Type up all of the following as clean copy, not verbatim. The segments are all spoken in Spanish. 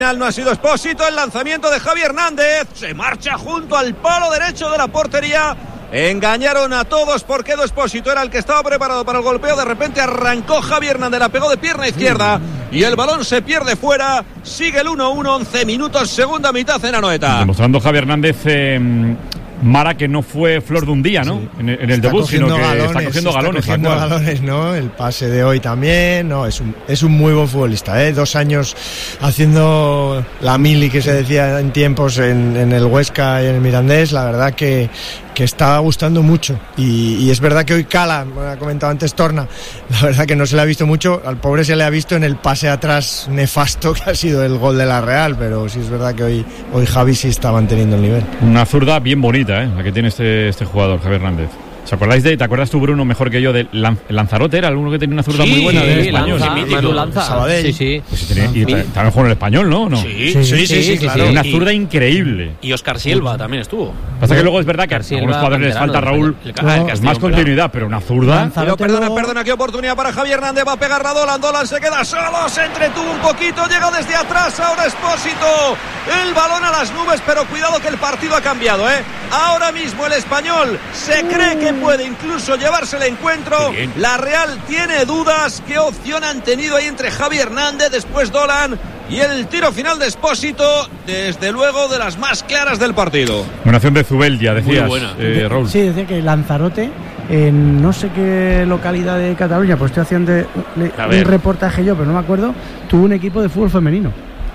No ha sido Espósito, el lanzamiento de Javi Hernández, se marcha junto al palo derecho de la portería. Engañaron a todos porque Edu Espósito era el que estaba preparado para el golpeo. De repente arrancó Javi Hernández, la pegó de pierna izquierda y el balón se pierde fuera. Sigue el 1-1, 11 minutos, segunda mitad en Anoeta. Demostrando Javi Hernández, Mara, que no fue flor de un día, ¿no? En el debut, sino que está cogiendo galones. ¿no? El pase de hoy también, ¿no? Es un muy buen futbolista, ¿eh? 2 años haciendo la mili que se decía en tiempos en el Huesca y en el Mirandés. La verdad que está gustando mucho y es verdad que hoy cala, me ha comentado antes Torna, la verdad que no se le ha visto mucho, al pobre se le ha visto en el pase atrás nefasto que ha sido el gol de la Real, pero sí es verdad que hoy Javi sí está manteniendo el nivel. Una zurda bien bonita, la que tiene este jugador, Javi Hernández. ¿Os acordáis ¿te acuerdas tú, Bruno, mejor que yo, de Lanzarote? Era alguno que tenía una zurda muy buena del Español. Sabadell. Sí. Pues y también jugó en el Español, ¿no? Sí, claro. Una zurda increíble. Y Óscar Silva también estuvo. Pasa que luego es verdad que a algunos jugadores les falta, Raúl, más continuidad, pero una zurda. Pero perdona, qué oportunidad para Javi Hernández, va a pegar a Dolan se queda solo, se entretuvo un poquito, llega desde atrás, ahora Espósito, el balón a las nubes, pero cuidado que el partido ha cambiado, ahora mismo el Español se cree que puede incluso llevarse el encuentro. La Real tiene dudas. ¿Qué opción han tenido ahí entre Javi Hernández, después Dolan y el tiro final de Espósito? Desde luego de las más claras del partido. Una acción de Zubeldia, decías, Raúl. Sí, decía que Lanzarote, en no sé qué localidad de Cataluña, pues estoy haciendo un reportaje yo, pero no me acuerdo, tuvo un equipo de fútbol femenino.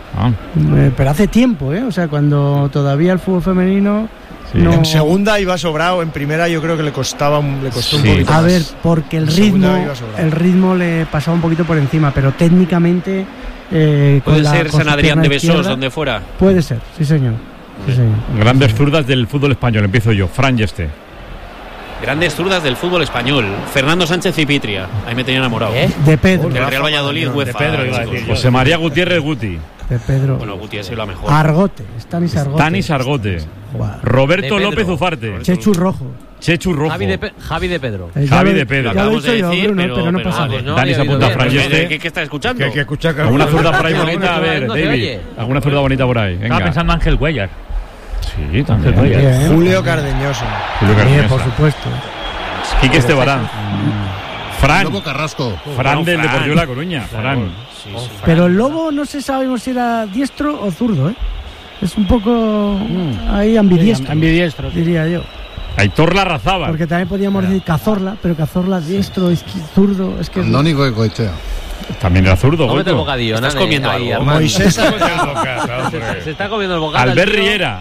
Pero hace tiempo, o sea, cuando todavía el fútbol femenino... Sí. No. En segunda iba sobrado, en primera yo creo que le costó un poquito más. A ver, porque el ritmo le pasaba un poquito por encima, pero técnicamente... ¿Puede ser San Adrián de Besós, donde fuera? Puede ser, sí señor. Grandes zurdas del fútbol español, empiezo yo, Fran Yeste. Grandes zurdas del fútbol español, Fernando Sánchez y Pitria, ahí me tenía enamorado. De Pedro. Del Real Valladolid, UEFA. José María Gutiérrez Guti. De Pedro. Bueno, Guti ha sido la mejor. Argote, Stanis Argote. Roberto López Ufarte. Chechu Rojo. Javi de Pedro. Javi de Pedro. Ya lo he dicho yo, Bruno, pero no pasa nada. Dani se apunta a Fran Yeste. ¿Qué está escuchando? ¿Alguna zurda por ahí bonita? A ver, David. ¿Alguna zurda bonita por ahí? Estaba pensando en Ángel Cuellar. Sí, también. Julio Cardeñoso. Por supuesto. Quique Estebarán. Fran Carrasco. Fran del Deportivo de La Coruña. Fran. Pero el Lobo no se sabe si era diestro o zurdo, Es un poco ahí ambidiestro, diría yo. Aitor Larrazábal. Porque también podíamos decir Cazorla, pero Cazorla diestro, zurdo, es que... Andónico de Goitea. También era zurdo, Goico. El bocadillo, estás comiendo algo. Moisés se está comiendo el bocadillo. Albert Riera.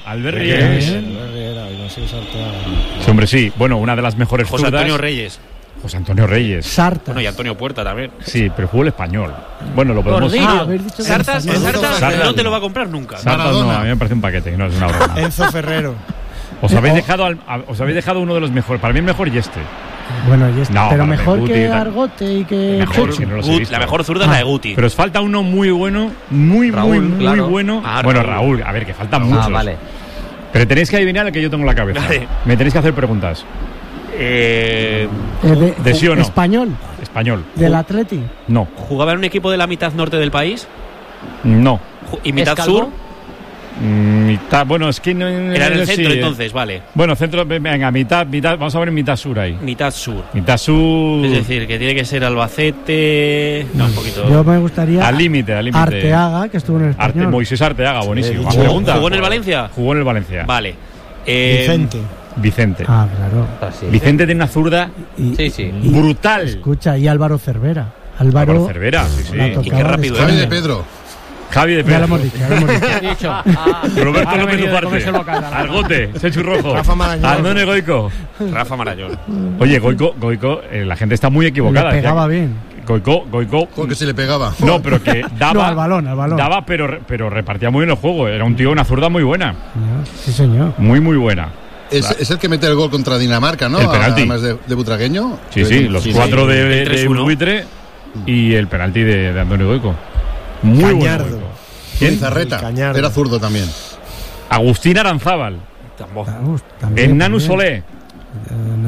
Sí, hombre, sí. Bueno, una de las mejores José zurdas. José Antonio Reyes. Sartas. Bueno, y Antonio Puerta también. Sí, pero fútbol español. Bueno, lo podemos... Sartas no te lo va a comprar nunca. Sartas no, a mí me parece un paquete, no es una broma. Enzo Ferrero. Os habéis dejado uno de los mejores. Para mí el mejor Yeste. Bueno, Yeste, no, pero mejor que Argote y que la mejor zurda es la de Guti. Pero os falta uno muy bueno, muy bueno. Bueno, Raúl, a ver, que faltan muchos. Vale. Pero tenéis que adivinar el que yo tengo en la cabeza. Vale. Me tenéis que hacer preguntas. ¿De sí o no? Español. ¿Del Atleti? No. ¿Jugaba en un equipo de la mitad norte del país? No. ¿Y mitad sur? Mitad, bueno, es que no era en el centro, entonces, vale. Bueno, centro, venga, mitad, vamos a ver mitad sur ahí. Mitad sur. Es decir, que tiene que ser Albacete. No, un poquito. Yo me gustaría. Al límite. Arteaga, que estuvo en el Español. Moisés Arteaga, buenísimo. ¿Jugó en el Valencia? Jugó en el Valencia. Vale. Vicente. Ah, claro. Vicente tiene una zurda brutal. Escucha, y Álvaro Cervera. Álvaro Cervera, sí. Y qué rápido. Javi de Pedro. Ya lo hemos dicho. Roberto López Ufarte. Argote, Chechu Rojo. Rafa Marañón. Andone Goico. Rafa Marañón. Oye, Goico, la gente está muy equivocada. Le pegaba bien. Goico. Porque se le pegaba. No, pero que daba. No, al balón. Daba, pero repartía muy bien el juego. Era un tío, una zurda muy buena. Sí, señor. Muy buena. Es el que mete el gol contra Dinamarca, ¿no? El penalti. Además de Butragueño. Sí, los 4 de Buitre y el penalti de Antonio Goico. Muy Cañardo. bueno. ¿Quién? Zarreta. Era zurdo también. Agustín Aranzábal. Ennanu Solé.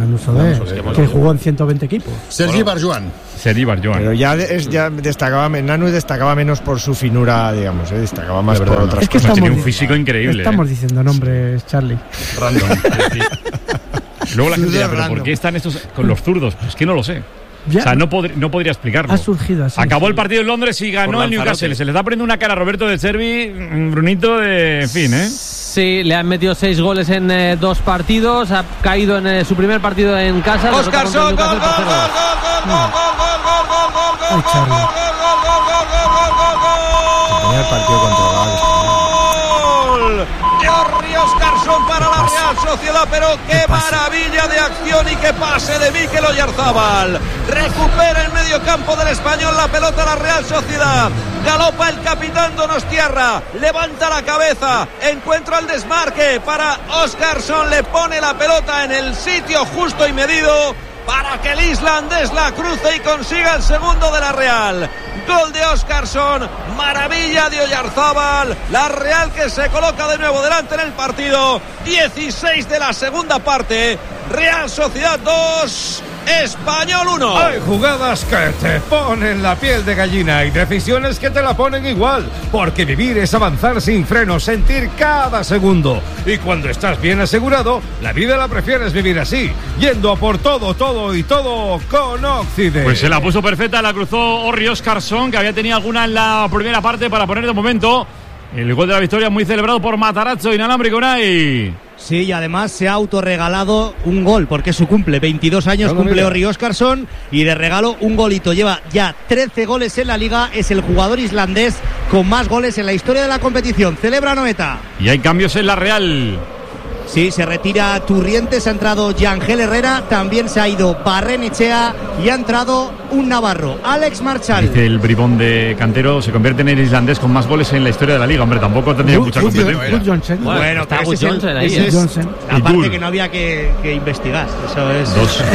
Manu Soler, que jugó en 120 equipos. Sergi Barjuan. Pero ya destacaba, Nanu destacaba menos por su finura, digamos, destacaba más por otras cosas. Tiene un físico increíble. Estamos diciendo nombres, Charlie. Random. Luego la gente dirá, ¿pero por qué están estos con los zurdos? Pues que no lo sé. Ya. O sea, no podría explicarlo. Ha surgido así. Acabó el partido en Londres y ganó el Newcastle. Se le está poniendo una cara a Roberto de Cervi, Brunito, en fin, ¿eh? Sí, le han metido 6 goles en 2 partidos. Ha caído en su primer partido en casa. Óscarson, gol. Tenía el partido controlado. Óscarson para la Real Sociedad, pero qué maravilla de acción y qué pase de Mikel Oyarzábal. Recupera el medio campo del Español la pelota a la Real Sociedad. Galopa el capitán Donostiarra, levanta la cabeza, encuentra el desmarque para Óscarson, le pone la pelota en el sitio justo y medido para que el islandés la cruce y consiga el segundo de la Real. Gol de Óscarson, maravilla de Oyarzábal, la Real que se coloca de nuevo delante en el partido. 16 de la segunda parte, Real Sociedad 2, Español 1. Hay jugadas que te ponen la piel de gallina y decisiones que te la ponen igual, porque vivir es avanzar sin frenos, sentir cada segundo. Y cuando estás bien asegurado, la vida la prefieres vivir así, yendo a por todo con Occident. Pues se la puso perfecta, la cruzó Orri Óscarson, que había tenido alguna en la primera parte para poner de momento el gol de la victoria, muy celebrado por Matarazzo inalámbrico Unai. Sí, y además se ha autorregalado un gol, porque es su cumple, 22 años cumple Orri Óscarson, y de regalo un golito. Lleva ya 13 goles en la Liga, es el jugador islandés con más goles en la historia de la competición. Celebra Noeta. Y hay cambios en la Real. Sí, se retira Turrientes, ha entrado Yangel Herrera, también se ha ido Barrenechea y ha entrado un navarro, Alex Marchal. Dice el bribón de Cantero, se convierte en el islandés con más goles en la historia de la Liga. Hombre, tampoco tendría mucha competencia. Bueno, está Gus Johnson ahí. Aparte que no había que investigar. Eso es.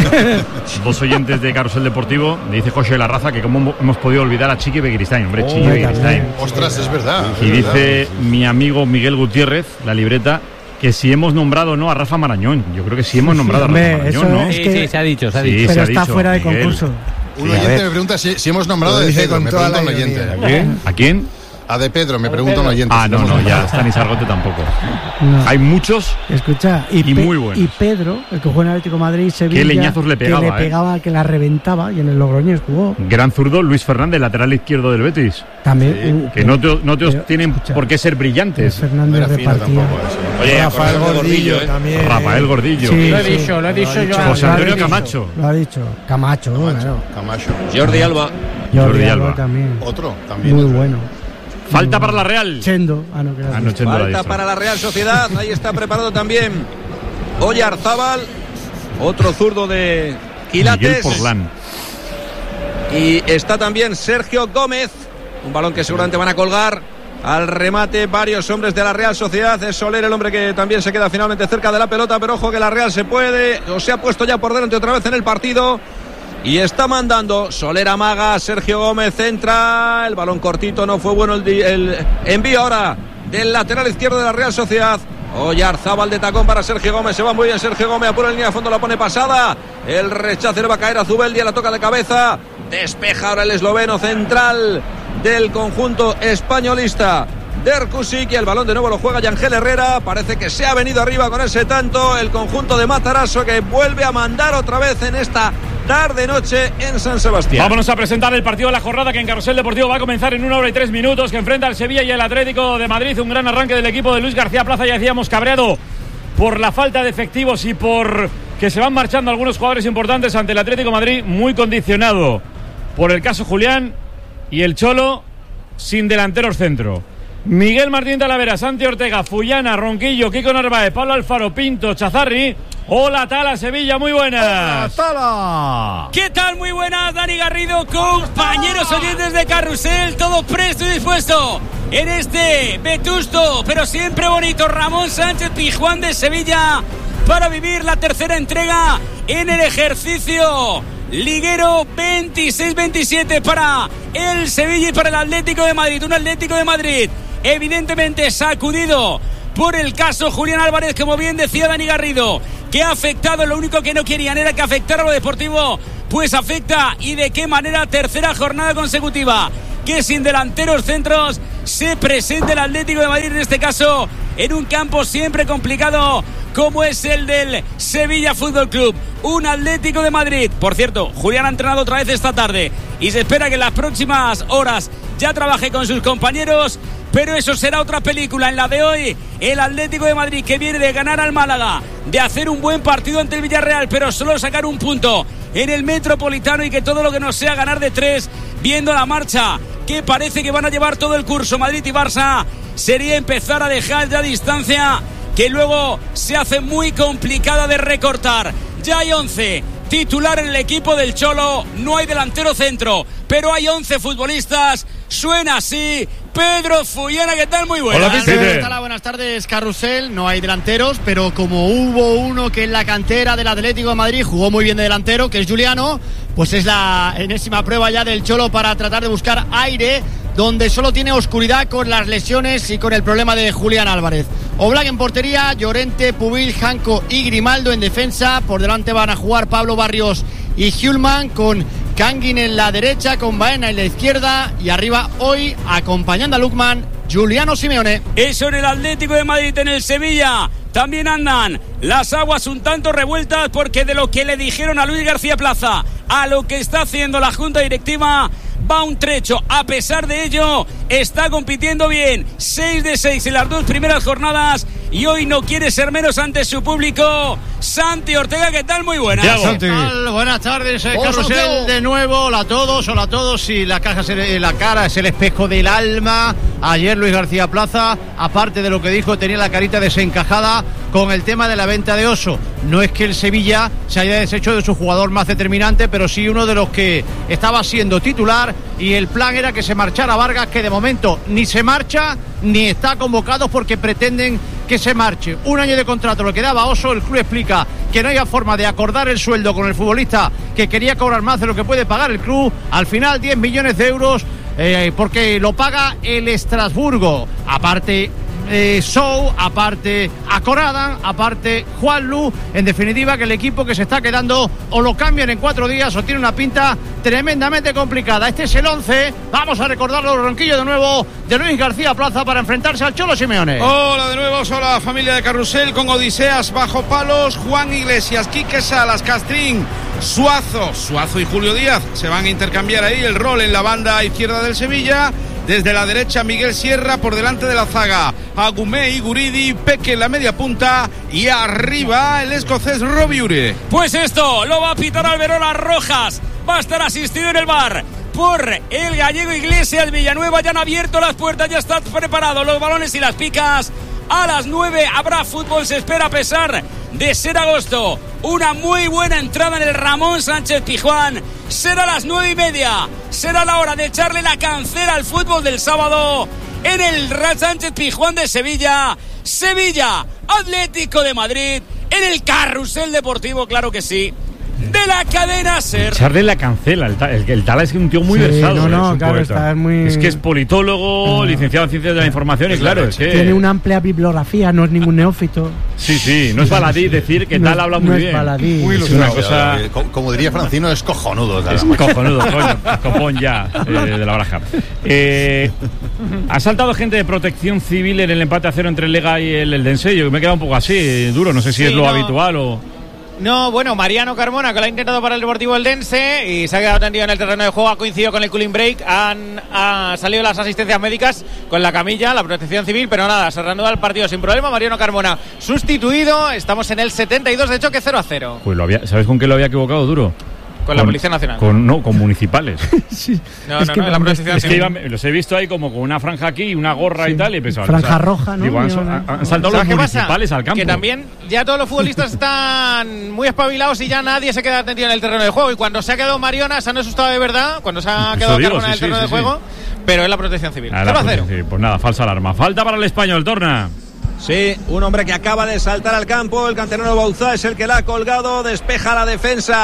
Dos oyentes de Carrusel Deportivo, le dice José La Raza que cómo hemos podido olvidar a Chiqui Begiristain. Hombre, Chiqui Begiristain. Ostras, es verdad. Y dice mi amigo Miguel Gutiérrez, la libreta, que si hemos nombrado o no a Rafa Marañón. Yo creo que sí hemos nombrado a Rafa Marañón, ¿no? Sí, se ha dicho. Sí, pero está fuera de concurso. Un oyente me pregunta si hemos nombrado a De Pedro. Me pregunta un oyente. ¿A quién? A De Pedro, me pregunta un oyente. No, ya Stanis Argote tampoco. No. Hay muchos. Escucha, y muy buenos. Y Pedro, el que jugó en Atlético de Madrid y Sevilla, qué leñazos le pegaba, que la reventaba, y en el Logroñés jugó. Gran zurdo Luis Fernández, lateral izquierdo del Betis. También. Que no todos tienen por qué ser brillantes. Fernández repartía. Oye, Rafael Gordillo también. Rafael Gordillo. Sí, lo he dicho yo. José Antonio Camacho. Lo ha dicho. Camacho. Jordi Alba. Jordi Alba también. Otro también. Muy bueno. Falta para la Real. Chendo. Falta para la Real Sociedad. Ahí está preparado también Oyarzábal, otro zurdo de Quilates. Miguel Porlán. Y está también Sergio Gómez. Un balón que seguramente van a colgar. Al remate varios hombres de la Real Sociedad. Es Soler el hombre que también se queda finalmente cerca de la pelota. Pero ojo que la Real se ha puesto ya por delante otra vez en el partido. Y está mandando Soler, amaga, Sergio Gómez entra, el balón cortito, no fue bueno el envío ahora del lateral izquierdo de la Real Sociedad. Oyarzábal de tacón para Sergio Gómez, se va muy bien Sergio Gómez, apura en línea de fondo, la pone pasada, el rechazo le va a caer a Zubeldia, la toca de cabeza, despeja ahora el esloveno central del conjunto españolista. Derkusik, y el balón de nuevo lo juega Yangel Herrera. Parece que se ha venido arriba con ese tanto el conjunto de Matarazzo, que vuelve a mandar otra vez en esta tarde-noche en San Sebastián. Vámonos a presentar el partido de la jornada, que en Carrusel Deportivo va a comenzar en 1 hora y 3 minutos, que enfrenta al Sevilla y el Atlético de Madrid. Un gran arranque del equipo de Luis García Plaza, ya decíamos, cabreado por la falta de efectivos y por que se van marchando algunos jugadores importantes ante el Atlético de Madrid, muy condicionado por el caso Julián y el Cholo sin delanteros centro. Miguel Martín Talavera, Santi Ortega, Fullana, Ronquillo, Kiko Narváez, Pablo Alfaro, Pinto, Chazarri. Hola Tala, Sevilla, muy buenas. Hola Tala. ¿Qué tal? Muy buenas, Dani Garrido, compañeros oyentes de Carrusel, todo presto y dispuesto en este vetusto, pero siempre bonito Ramón Sánchez Pizjuán de Sevilla, para vivir la tercera entrega en el ejercicio liguero 26-27 para el Sevilla y para el Atlético de Madrid. Un Atlético de Madrid evidentemente sacudido por el caso Julián Álvarez, como bien decía Dani Garrido, que ha afectado. Lo único que no querían era que afectara lo deportivo, pues afecta. ¿Y de qué manera? Tercera jornada consecutiva que sin delanteros centros se presenta el Atlético de Madrid, en este caso en un campo siempre complicado como es el del Sevilla Fútbol Club. Un Atlético de Madrid, por cierto, Julián ha entrenado otra vez esta tarde y se espera que en las próximas horas ya trabaje con sus compañeros, pero eso será otra película. En la de hoy, el Atlético de Madrid, que viene de ganar al Málaga, de hacer un buen partido ante el Villarreal, pero solo sacar un punto en el Metropolitano, y que todo lo que no sea ganar de 3, viendo la marcha que parece que van a llevar todo el curso Madrid y Barça, sería empezar a dejar ya distancia que luego se hace muy complicada de recortar. Ya hay 11 titular en el equipo del Cholo, no hay delantero centro, pero hay 11 futbolistas. Suena así Pedro Fullana. ¿Qué tal? Muy buenas. Hola, buenas tardes, Carrusel. No hay delanteros, pero como hubo uno que en la cantera del Atlético de Madrid jugó muy bien de delantero, que es Juliano, pues es la enésima prueba ya del Cholo para tratar de buscar aire donde solo tiene oscuridad con las lesiones y con el problema de Julián Álvarez. Oblak en portería, Llorente, Pubil, Janco y Grimaldo en defensa. Por delante van a jugar Pablo Barrios y Hjulman, con Kangin en la derecha, con Baena en la izquierda, y arriba hoy, acompañando a Lukman, Giuliano Simeone. Eso en el Atlético de Madrid. En el Sevilla también andan las aguas un tanto revueltas, porque de lo que le dijeron a Luis García Plaza a lo que está haciendo la Junta Directiva va un trecho. A pesar de ello, está compitiendo bien. 6 de 6 en las 2 primeras jornadas, y hoy no quiere ser menos ante su público. Santi Ortega, ¿qué tal? Muy buenas. Buenas tardes, Carrusel de nuevo. Hola a todos. Y la cara es el espejo del alma. Ayer Luis García Plaza, aparte de lo que dijo, tenía la carita desencajada con el tema de la venta de Oso. No es que el Sevilla se haya deshecho de su jugador más determinante, pero sí uno de los que estaba siendo titular, y el plan era que se marchara Vargas, que de momento ni se marcha ni está convocado porque pretenden que se marche. 1 año de contrato lo que daba Oso. El club explica que no había forma de acordar el sueldo con el futbolista, que quería cobrar más de lo que puede pagar el club. Al final 10 millones de euros porque lo paga el Estrasburgo. Aparte Sou, aparte Acoradan, aparte Juanlu. En definitiva, que el equipo que se está quedando o lo cambian en 4 días o tiene una pinta tremendamente complicada. Este es el 11. Vamos a recordarlo, ronquillo de nuevo de Luis García Plaza para enfrentarse al Cholo Simeone. Hola de nuevo, hola familia de Carrusel, con Odiseas bajo palos, Juan Iglesias, Quique Salas, Castrín, Suazo y Julio Díaz se van a intercambiar ahí el rol en la banda izquierda del Sevilla. Desde la derecha, Miguel Sierra, por delante de la zaga, Agumé y Guridi, Peque en la media punta, y arriba el escocés Robiure. Pues esto lo va a pitar Alberola Rojas. Va a estar asistido en el bar por el gallego Iglesias. Villanueva ya han abierto las puertas, ya están preparados los balones y las picas. A las 9 habrá fútbol, se espera, a pesar de ser agosto. Una muy buena entrada en el Ramón Sánchez Pizjuán. Será a las 9:30. Será la hora de echarle la cancela al fútbol del sábado en el Sánchez Pizjuán de Sevilla. Sevilla, Atlético de Madrid, en el Carrusel Deportivo, claro que sí, de la cadena SER. Echarle la cancela. El Tala es un tío muy versado. No, claro, está muy... Es que es politólogo, licenciado en Ciencias de la Información, y claro, es que... Tiene una amplia bibliografía, no es ningún neófito. Sí, no es baladí decir que Tala habla muy bien. Es baladí. Es una cosa... Como diría Francino, es cojonudo. Es cojonudo, coño. Copón ya, de la baraja. Ha saltado gente de Protección Civil en el empate a 0 entre el Lega y el Eldense. Yo me he quedado un poco así, duro, no sé si es lo habitual o... No, bueno, Mariano Carmona, que lo ha intentado para el Deportivo Eldense y se ha quedado tendido en el terreno de juego, ha coincidido con el cooling break, han salido las asistencias médicas con la camilla, la Protección Civil, pero nada, se reanuda el partido sin problema. Mariano Carmona sustituido, estamos en el 72, de hecho que 0-0. Pues ¿sabes con qué lo había equivocado, duro? Con la Policía Nacional. Con municipales. Sí. No, la Protección Civil. Los he visto ahí como con una franja aquí y una gorra y tal, y pensaba, franja roja, ¿no? Digo, han saltado los municipales al campo. Que también ya todos los futbolistas están muy espabilados y ya nadie se queda atendido en el terreno de juego. Y cuando se ha quedado Mariona, se han asustado de verdad, cuando se ha quedado Carmona en el terreno de juego, pero es la Protección Civil. 0-0. Pues nada, falsa alarma. Falta para el español, Torna. Sí, un hombre que acaba de saltar al campo, el canterano Bauzá es el que la ha colgado, despeja la defensa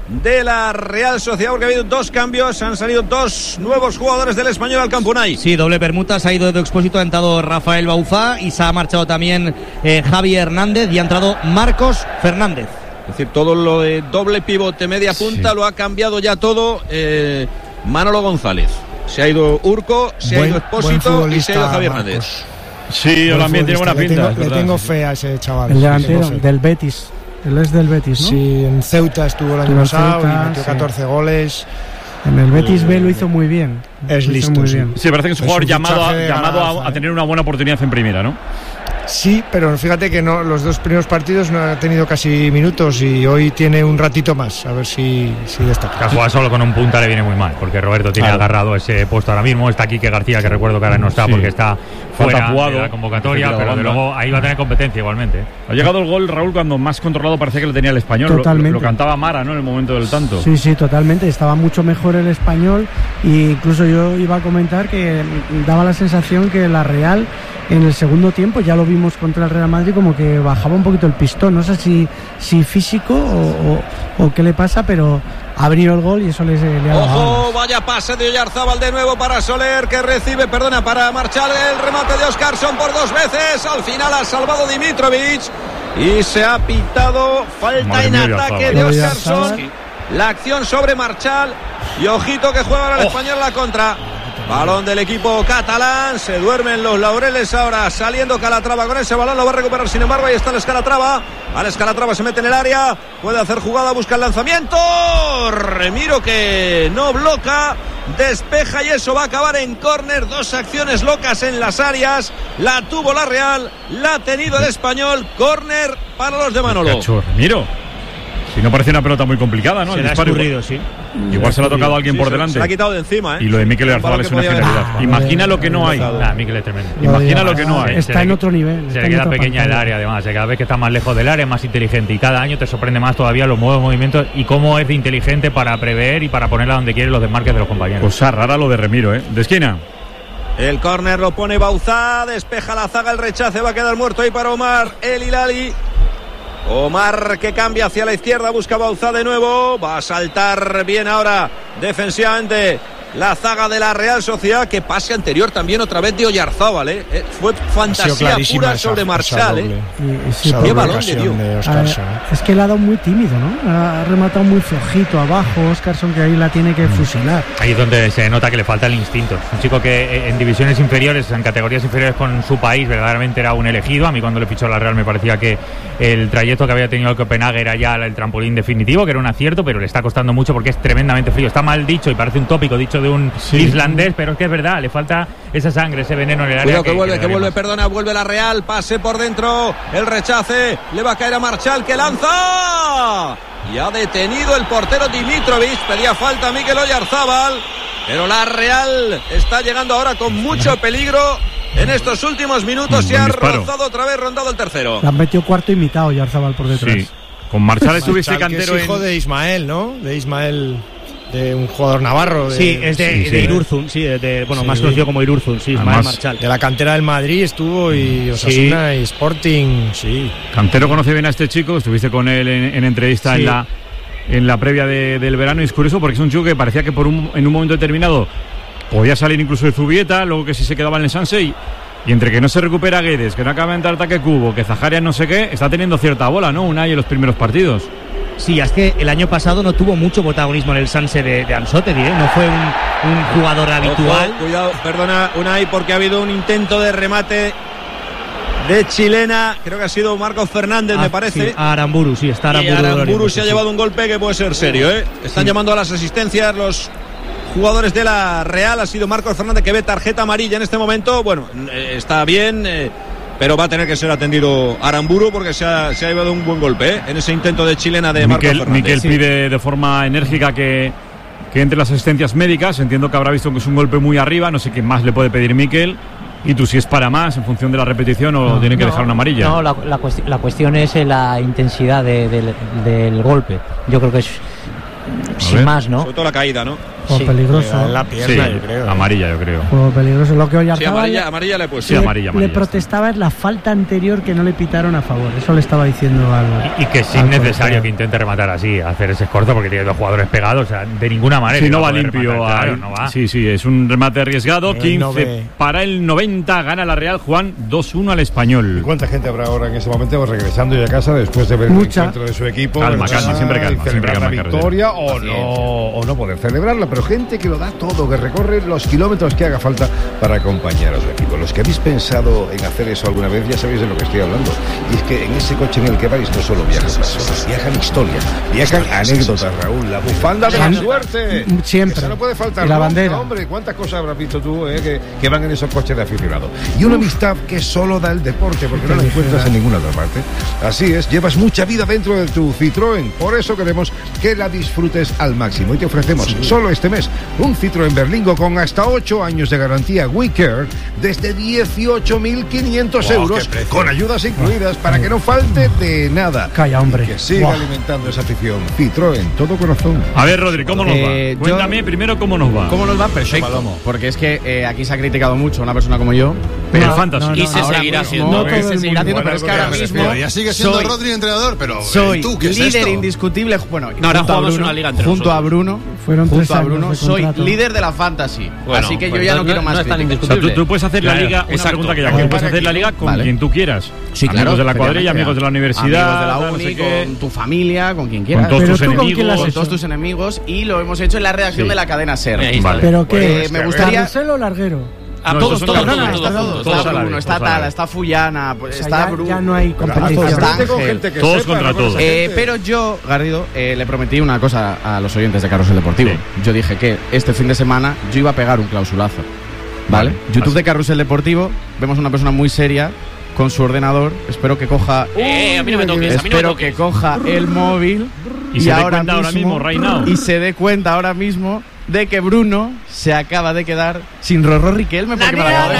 de la Real Sociedad, porque ha habido 2 cambios, han salido 2 nuevos jugadores del Español al campo. Unai. Sí, doble permuta, se ha ido de Expósito, ha entrado Rafael Bauzá y se ha marchado también Javi Hernández y ha entrado Marcos Fernández. Es decir, todo lo de doble pivote, media punta, lo ha cambiado ya todo Manolo González. Se ha ido Urco, se ha ido Expósito y se ha ido Javi Hernández. Sí, el ambiente tiene buena pinta. Le tengo fe a ese chaval. El delantero del Betis. Él es del Betis, ¿no? Sí, en Ceuta estuvo el año pasado y metió 14 goles. En el Betis B lo hizo muy bien. Es listo, muy sí. bien. Sí, parece que es un jugador llamado a tener una buena oportunidad en primera, ¿no? Sí, pero fíjate que no, los 2 primeros partidos no ha tenido casi minutos y hoy tiene un ratito más, a ver si destaca. Que jugar solo con un punta le viene muy mal, porque Roberto tiene agarrado ese puesto ahora mismo. Está Quique García, que recuerdo que ahora no está porque está fuera de la convocatoria, pero de luego ahí va a tener competencia igualmente. Ha llegado el gol, Raúl, cuando más controlado parecía que lo tenía el Español. Totalmente. Lo cantaba Mara, ¿no?, en el momento del tanto. Sí, totalmente. Estaba mucho mejor el Español e incluso yo iba a comentar que daba la sensación que la Real en el segundo tiempo, ya lo vimos contra el Real Madrid, como que bajaba un poquito el pistón. No sé si físico o qué le pasa, pero ha venido el gol y eso le ha dado. ¡Ojo! Vaya pase de Oyarzábal de nuevo para Soler, que recibe, para Marchal, el remate de Óscarson por 2 veces. Al final ha salvado Dimitrovic y se ha pitado falta en ataque de Óscarson. La acción sobre Marchal y ojito que juega ahora el Español la contra. Balón del equipo catalán, se duermen los laureles ahora, saliendo Calatrava con ese balón, lo va a recuperar sin embargo, ahí está el Calatrava. Alex Calatrava se mete en el área, puede hacer jugada, busca el lanzamiento, Remiro que no bloca, despeja y eso va a acabar en córner. 2 acciones locas en las áreas, la tuvo la Real, la ha tenido el Español, córner para los de Manolo. Remiro. Si no parece una pelota muy complicada, ¿no? Se le ha escurrido, sí. Igual se le ha tocado a alguien por delante. Se la ha quitado de encima, ¿eh? Y lo de Mikel Oyarzabal es una genialidad. Imagina lo que no hay. Mikel es tremendo. Imagina lo que no hay. Está en otro nivel. Se le queda pequeña el área, además. Cada vez que está más lejos del área es más inteligente. Y cada año te sorprende más todavía los nuevos movimientos y cómo es de inteligente para prever y para ponerla donde quiere los desmarques de los compañeros. Cosa rara lo de Remiro, ¿eh? De esquina. El córner lo pone Bauzá, despeja la zaga, el rechace, va a quedar muerto ahí para Omar El Hilali. Omar que cambia hacia la izquierda, busca Bauzá de nuevo, va a saltar bien ahora defensivamente la zaga de la Real Sociedad. Que pase anterior también otra vez de Oyarzábal, fue fantasía pura sobre Marchal, qué balón le dio. Es que le ha dado muy tímido, ¿no? Ha rematado muy flojito abajo Óscarson, que ahí la tiene que fusilar. Ahí es donde se nota que le falta el instinto. Un chico que en divisiones inferiores, en categorías inferiores con su país, verdaderamente era un elegido. A mí cuando le fichó la Real me parecía que el trayecto que había tenido el Copenhague era ya el trampolín definitivo, que era un acierto, pero le está costando mucho porque es tremendamente frío. Está mal dicho y parece un tópico dicho de un islandés, pero es que es verdad, le falta esa sangre, ese veneno en el área. Cuidado que vuelve, perdona, vuelve la Real, pase por dentro, el rechace, le va a caer a Marchal, que lanza y ha detenido el portero Dimitrovic. Pedía falta Mikel Oyarzábal, pero la Real está llegando ahora con mucho peligro. En estos últimos minutos se ha rozado otra vez, rondado el tercero. Le han metido cuarto y mitad Oyarzábal por detrás. Sí. Con Marchal estuviste cantero, que es hijo de Ismael, ¿no? De Ismael, de un jugador navarro. Sí, es de Irurzun, más conocido como Irurzun, sí, Ismael Marchal. De la cantera del Madrid estuvo y Osasuna y Sporting, sí. Cantero conoce bien a este chico, estuviste con él en entrevista en la previa del verano, y es curioso porque es un chico que parecía que en un momento determinado podía salir incluso de Zubieta, luego que sí se quedaba en el Sanse y entre que no se recupera Guedes, que no acaba de entrar ataque Cubo, que Zaharias no sé qué, está teniendo cierta bola, ¿no? Unai en los primeros partidos. Sí, es que el año pasado no tuvo mucho protagonismo en el Sanse de Anzotti, no fue un jugador habitual. Ojo, cuidado, perdona Unai, porque ha habido un intento de remate de chilena, creo que ha sido Marcos Fernández, me parece. Sí, Aramburu, sí, está Aramburu. Y Aramburu se ha llevado un golpe que puede ser serio, Están llamando a las asistencias los jugadores de la Real. Ha sido Marcos Fernández, que ve tarjeta amarilla en este momento. Bueno, está bien, pero va a tener que ser atendido Aramburu porque se ha llevado un buen golpe en ese intento de chilena de Marcos Fernández. Mikel pide de forma enérgica que entre las asistencias médicas. Entiendo que habrá visto que es un golpe muy arriba, no sé qué más le puede pedir Mikel. Y tú, si es para más en función de la repetición o tiene que dejar una amarilla. No, la cuestión es la intensidad del golpe. Yo creo que es sin más, ¿no? Sobre todo la caída, ¿no? Sí, peligroso. La pierna, yo creo. Amarilla, yo creo. Peligroso. Lo que Oyarzabal amarilla le he puesto. Sí, amarilla. Le protestaba es la falta anterior que no le pitaron a favor. Eso le estaba diciendo al. Y que es innecesario que intente rematar así, hacer ese escorzo, porque tiene 2 jugadores pegados. O sea, de ninguna manera. Si no va limpio. Rematar, claro, no va. Sí, es un remate arriesgado. Pero 15 para el 90. Gana la Real, Juan, 2-1 al Español. ¿Y cuánta gente habrá ahora en ese momento regresando ya a casa después de ver el encuentro de su equipo? Calma, siempre calma. Celebrar la victoria o no poder celebrarla, pero gente que lo da todo, que recorre los kilómetros que haga falta para acompañar a su equipo. Los que habéis pensado en hacer eso alguna vez ya sabéis de lo que estoy hablando. Y es que en ese coche en el que vais no solo viajan personas, viajan historias, viajan anécdotas, Raúl. La bufanda de la suerte. Siempre. Eso no puede faltar. Y la bandera. Hombre, ¿cuántas cosas habrás visto tú que van en esos coches de aficionado? Y una amistad que solo da el deporte, porque no la encuentras en ninguna otra parte. Así es, llevas mucha vida dentro de tu Citroën. Por eso queremos que la disfrutes al máximo. Y te ofrecemos solo este mes un Citroën Berlingo con hasta 8 años de garantía WeCare desde 18.500 euros, con ayudas incluidas para que no falte de nada. Calla, hombre. Y que siga alimentando esa afición. Citroën, todo corazón. A ver, Rodri, ¿cómo nos va? Cuéntame primero cómo nos va. ¿Cómo nos va? Perfecto. Porque es que aquí se ha criticado mucho a una persona como yo. Pero el fantasy. Y se seguirá haciendo. Se seguirá haciendo, pero es que ahora mismo. Ya sigue siendo Rodri entrenador, pero. Soy ¿tú qué es líder esto? indiscutible. Bueno, ahora jugamos una liga entre junto a Bruno. Fueron 3 años Bruno, de soy contrato. líder de la fantasy. Bueno, así que pues yo ya no quiero más. No es tan críticas. O sea, indiscutible. tú puedes hacer la liga, una pregunta que ya hago, puedes hacer la liga con quien tú quieras. Sí, claro. Amigos de la cuadrilla, amigos de la universidad, amigos de la no uni, sé qué. con tu familia, con quien quieras. Con todos tus ¿Pero tú con quién la has enemigos. Con hecho? todos tus enemigos, y lo hemos hecho en la redacción Sí. de la cadena SER. Vale. ¿Pero qué? me gustaría. ¿Carrusel o larguero? A No, todos, esos son todos, los todos. Está Bruno, todos está a la Tala, vez. está Fullana, O sea, está Bruno. ya no hay competición. Está Con Ángel. gente que Todos sepa, contra no con todos. esa gente. Pero yo, Garrido, le prometí una cosa a los oyentes de Carrusel Deportivo. Sí. Yo dije que este fin de semana yo iba a pegar un clausulazo. ¿Vale? YouTube de Carrusel Deportivo, vemos a una persona muy seria con su ordenador. Espero que coja. A mí no me toques, a mí no me Espero toques. que coja el móvil Y se dé cuenta ahora mismo, right now. y se dé cuenta ahora mismo de que Bruno se acaba de quedar sin Rorro Riquelme porque me lo acabo de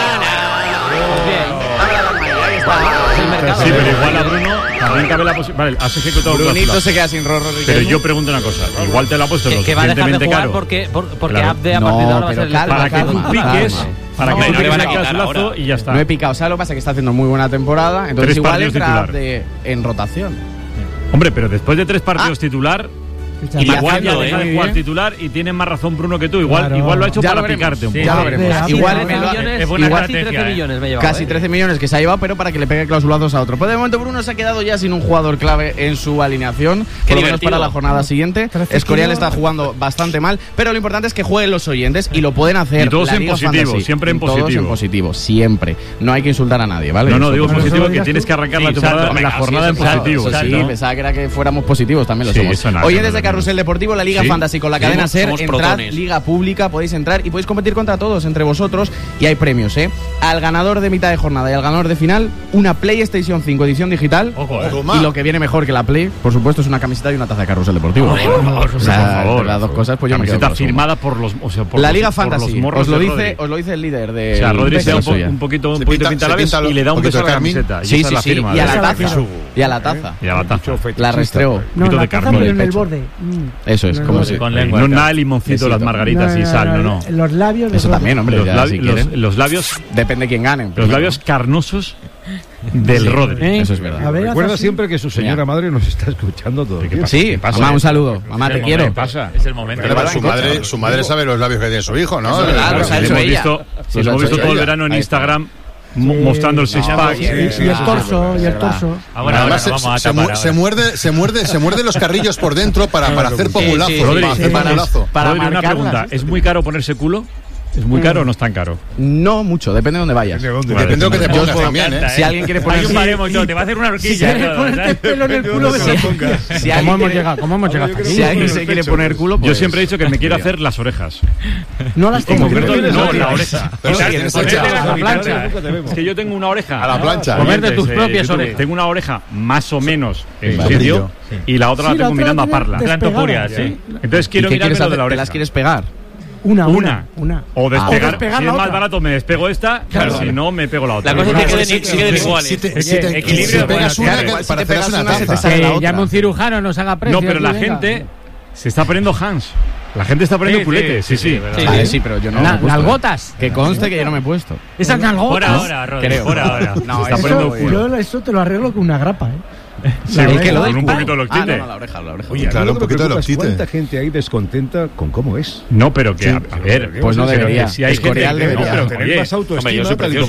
Sí, pero igual a Bruno también cabe la posibilidad. Vale, has ejecutado Brunito cláusula. se queda sin Rorro Riquelme. Pero yo pregunto una cosa, igual te la ha puesto lo Que va a dejar de suficientemente jugar caro porque Claro. Abde a partir de ahora va a ser el para que tú piques, para que No, tú no le piques van a el quitar clausulazo ahora. y ya está. No he picado, ¿sabes lo que pasa? Que está haciendo muy buena temporada, entonces 3 igual partidos entra titular. en rotación. Hombre, pero después de 3 partidos titular, Y igual ya haciendo, deja de muy jugar bien. titular y tiene más razón Bruno que tú. Igual, Claro. igual lo ha hecho Ya para lo veremos. picarte un Sí, poco. ya lo veremos. Igual es buena igual- casi 13 millones me he llevado. Casi 13 millones que se ha llevado, pero para que le pegue clausulados a otro. Pues de momento Bruno se ha quedado ya sin un jugador clave en su alineación, por lo menos para la jornada siguiente. 13 Escorial kilos. está jugando bastante mal, pero lo importante es que jueguen los oyentes y lo pueden hacer. Y todos la en Liga positivo, Fantasy. siempre en Todos positivo. en positivo, siempre. No hay que insultar a nadie, ¿vale? No, Eso digo por positivo favor. que tienes que arrancar la Sí, temporada, exacto. la Venga, jornada sí, en eso es positivo. eso sí, Exacto. pensaba que era que fuéramos positivos, también lo Sí, somos. eso no, Oyentes no, de no. Carrusel Deportivo, la Liga Sí. Fantasy con la cadena SER, somos entrad, protones. Liga Pública, podéis entrar y podéis competir contra todos, entre vosotros, y hay premios, ¿eh? Al ganador de mitad de jornada y al ganador de final, una PlayStation 5 edición digital. Ojo, Y lo que viene mejor que la Play, por supuesto, es una camiseta y una taza de Carrusel Deportivo. O sea, por favor. las dos cosas, pues yo me quedo Camiseta con eso. firmada por los, o sea, por La los- Liga por los Fantasy, morros os lo de dice Rodri. el líder de. O sea, Rodri de sea la un suya. poquito Se pintalabios pinta y le da un poquito beso a de la carmín. camiseta. Y Sí, esa es sí, la sí. firma. Y a la Esa la taza. firma. Y a la taza. Y a la taza. La restreo. No, poquito la de taza carmín. pero en el pecho. borde. Eso es, No, como no, si. con No lengua. nada de limoncito, las margaritas y sal, no. Los labios. Eso también, hombre, Los, ya, labi- si los- quieren. los labios, Depende quién gane. los labios carnosos del Rodri. Eso es verdad. A ver, Recuerda así. siempre que su señora madre nos está escuchando todo. el tiempo. Sí, mamá, un saludo. Mamá, te quiero. Es el momento. Pero su madre sabe los labios que tiene su hijo, ¿no? Claro, Los se ha hecho hemos ella. visto, Sí, los lo ha hemos hecho visto todo el ella. verano en Ahí está. Instagram mostrando el six-pack. Y el torso, y el torso. Además, se muerde los carrillos por dentro para hacer populazo. sí, Para hacer populazo. Para Rodri, una marcarlas, pregunta, sí. ¿es muy caro ponerse culo? ¿Es muy caro o no es tan caro? No mucho, depende de dónde vayas. Depende de lo que te Yo os pongas puedo- también, ¿eh? Si alguien quiere Hay poner un baremo y todo, te va a hacer una horquilla. Si quieres ponerte pelo en el culo, Si ¿Cómo alguien hemos quiere- llegado? ¿Cómo hemos llegado? Si alguien se quiere poner culo, pues. Yo siempre he dicho que me quiero hacer las orejas. No las En tengo. concreto, ¿Tienes no, orejas? la oreja. Pero si Ponerte tienes la hecha. plancha. Es que yo tengo una oreja. A la plancha. Comerte tus Oyentes, propias YouTube, orejas. Tengo una oreja más o menos en Vale. sitio y la otra Sí, la tengo otra mirando a tiene Parla. despegada. Plantopuria, sí. Entonces ¿Y quiero qué quieres mirarme lo de hacer? la ¿Te oreja. las quieres pegar? Una. O despegar. despegar Si la es más otra. barato me despego esta, Claro. si no me pego la otra. La cosa es que queden iguales. Si te equilibrio, pegas bueno, una, claro, para hacer una se te taza. sale la otra. Llame un cirujano, nos haga precio. No, pero la aquí, venga. gente Se está poniendo Hans. La gente está poniendo culete. Sí. Sí, pero yo no me he puesto. Nalgotas. Que conste que yo no me he puesto. Esas nalgotas. Por ahora, Rodri, por ahora. No, está poniendo culo. Yo eso te lo arreglo con una grapa, Sí, con un poquito de loctite. La oreja. Oye, claro, un poquito de loctite. ¿Cuánta gente hay descontenta con cómo es? No, pero que, a ver, pues no debería. Si hay Escorial gente, debería. pero Tener más autoestima. yo soy precioso.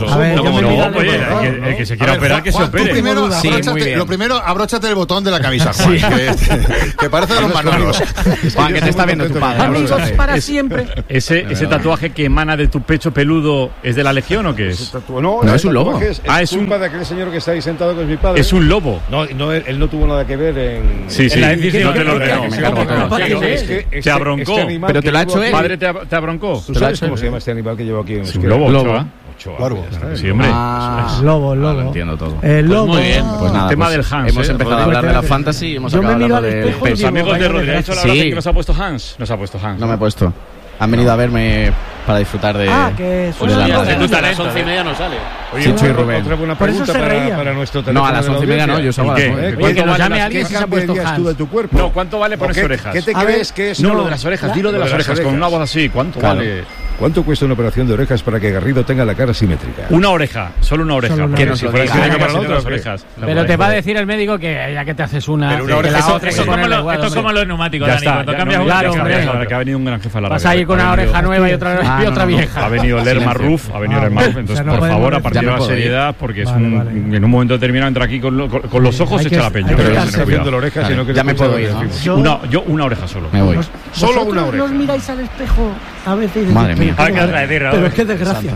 el que se quiera operar, que se opere. Lo primero, abróchate el botón de la camisa, Juan, que parece de los manolos. Juan, que te está viendo tu padre. Amigos para siempre. Ese tatuaje que emana de tu pecho peludo, ¿es de la Legión o qué es? No, es un lobo. Es culpa de aquel señor que está ahí sentado con mi padre. Es un lobo. No, él no tuvo nada que ver en... Sí, en la decisión. No te lo ordenó. Te abroncó. Pero te lo ha hecho él. ¿Padre te abroncó? ¿Tú sabes cómo se llama este animal que llevo aquí? Es un lobo, Ochoa. Sí, hombre. Lobo. Lo entiendo todo. El lobo. Muy bien. Pues nada, el tema del Hans. Hemos empezado a hablar de la fantasy, hemos acabado hablando del Los peso. amigos de Rodri, ¿ha hecho la gracia que nos ha puesto Hans? Nos ha puesto Hans. No me he puesto. Han venido a verme para disfrutar de... que Pues suena a algo. las 11:30 no sale. Chicho y Rubén. Otra buena Por eso pregunta se reía. para nuestro teléfono. No, a las 11:30 no, yo salgo a las 9. Oye, que nos llame alguien si se ha puesto ¿Qué Hans. tú de tu cuerpo? No, ¿cuánto vale ponerse orejas? ¿Qué te crees que es? No, lo de las orejas, dilo de las orejas, con una voz así. ¿Cuánto vale? ¿Cuánto cuesta una operación de orejas para que Garrido tenga la cara simétrica? Una oreja, solo una oreja. Solo una Que oreja. no si fuera simétrica para las orejas. Pero te va a decir el médico que ya que te haces una. Pero una oreja, la otra Esto es como los neumáticos, Dani. Cuando cambias una, que ha venido un gran jefe a la vas a ir con una oreja nueva y otra vieja. Ha venido Lerma Ruf, entonces por favor, a partir de la seriedad, porque es en un momento determinado entra aquí con los ojos echa la peña. Ya me puedo ir. Yo una oreja solo. Me voy. Solo una oreja. Nos miráis al espejo a veces. Madre mía. Pero es que desgracia.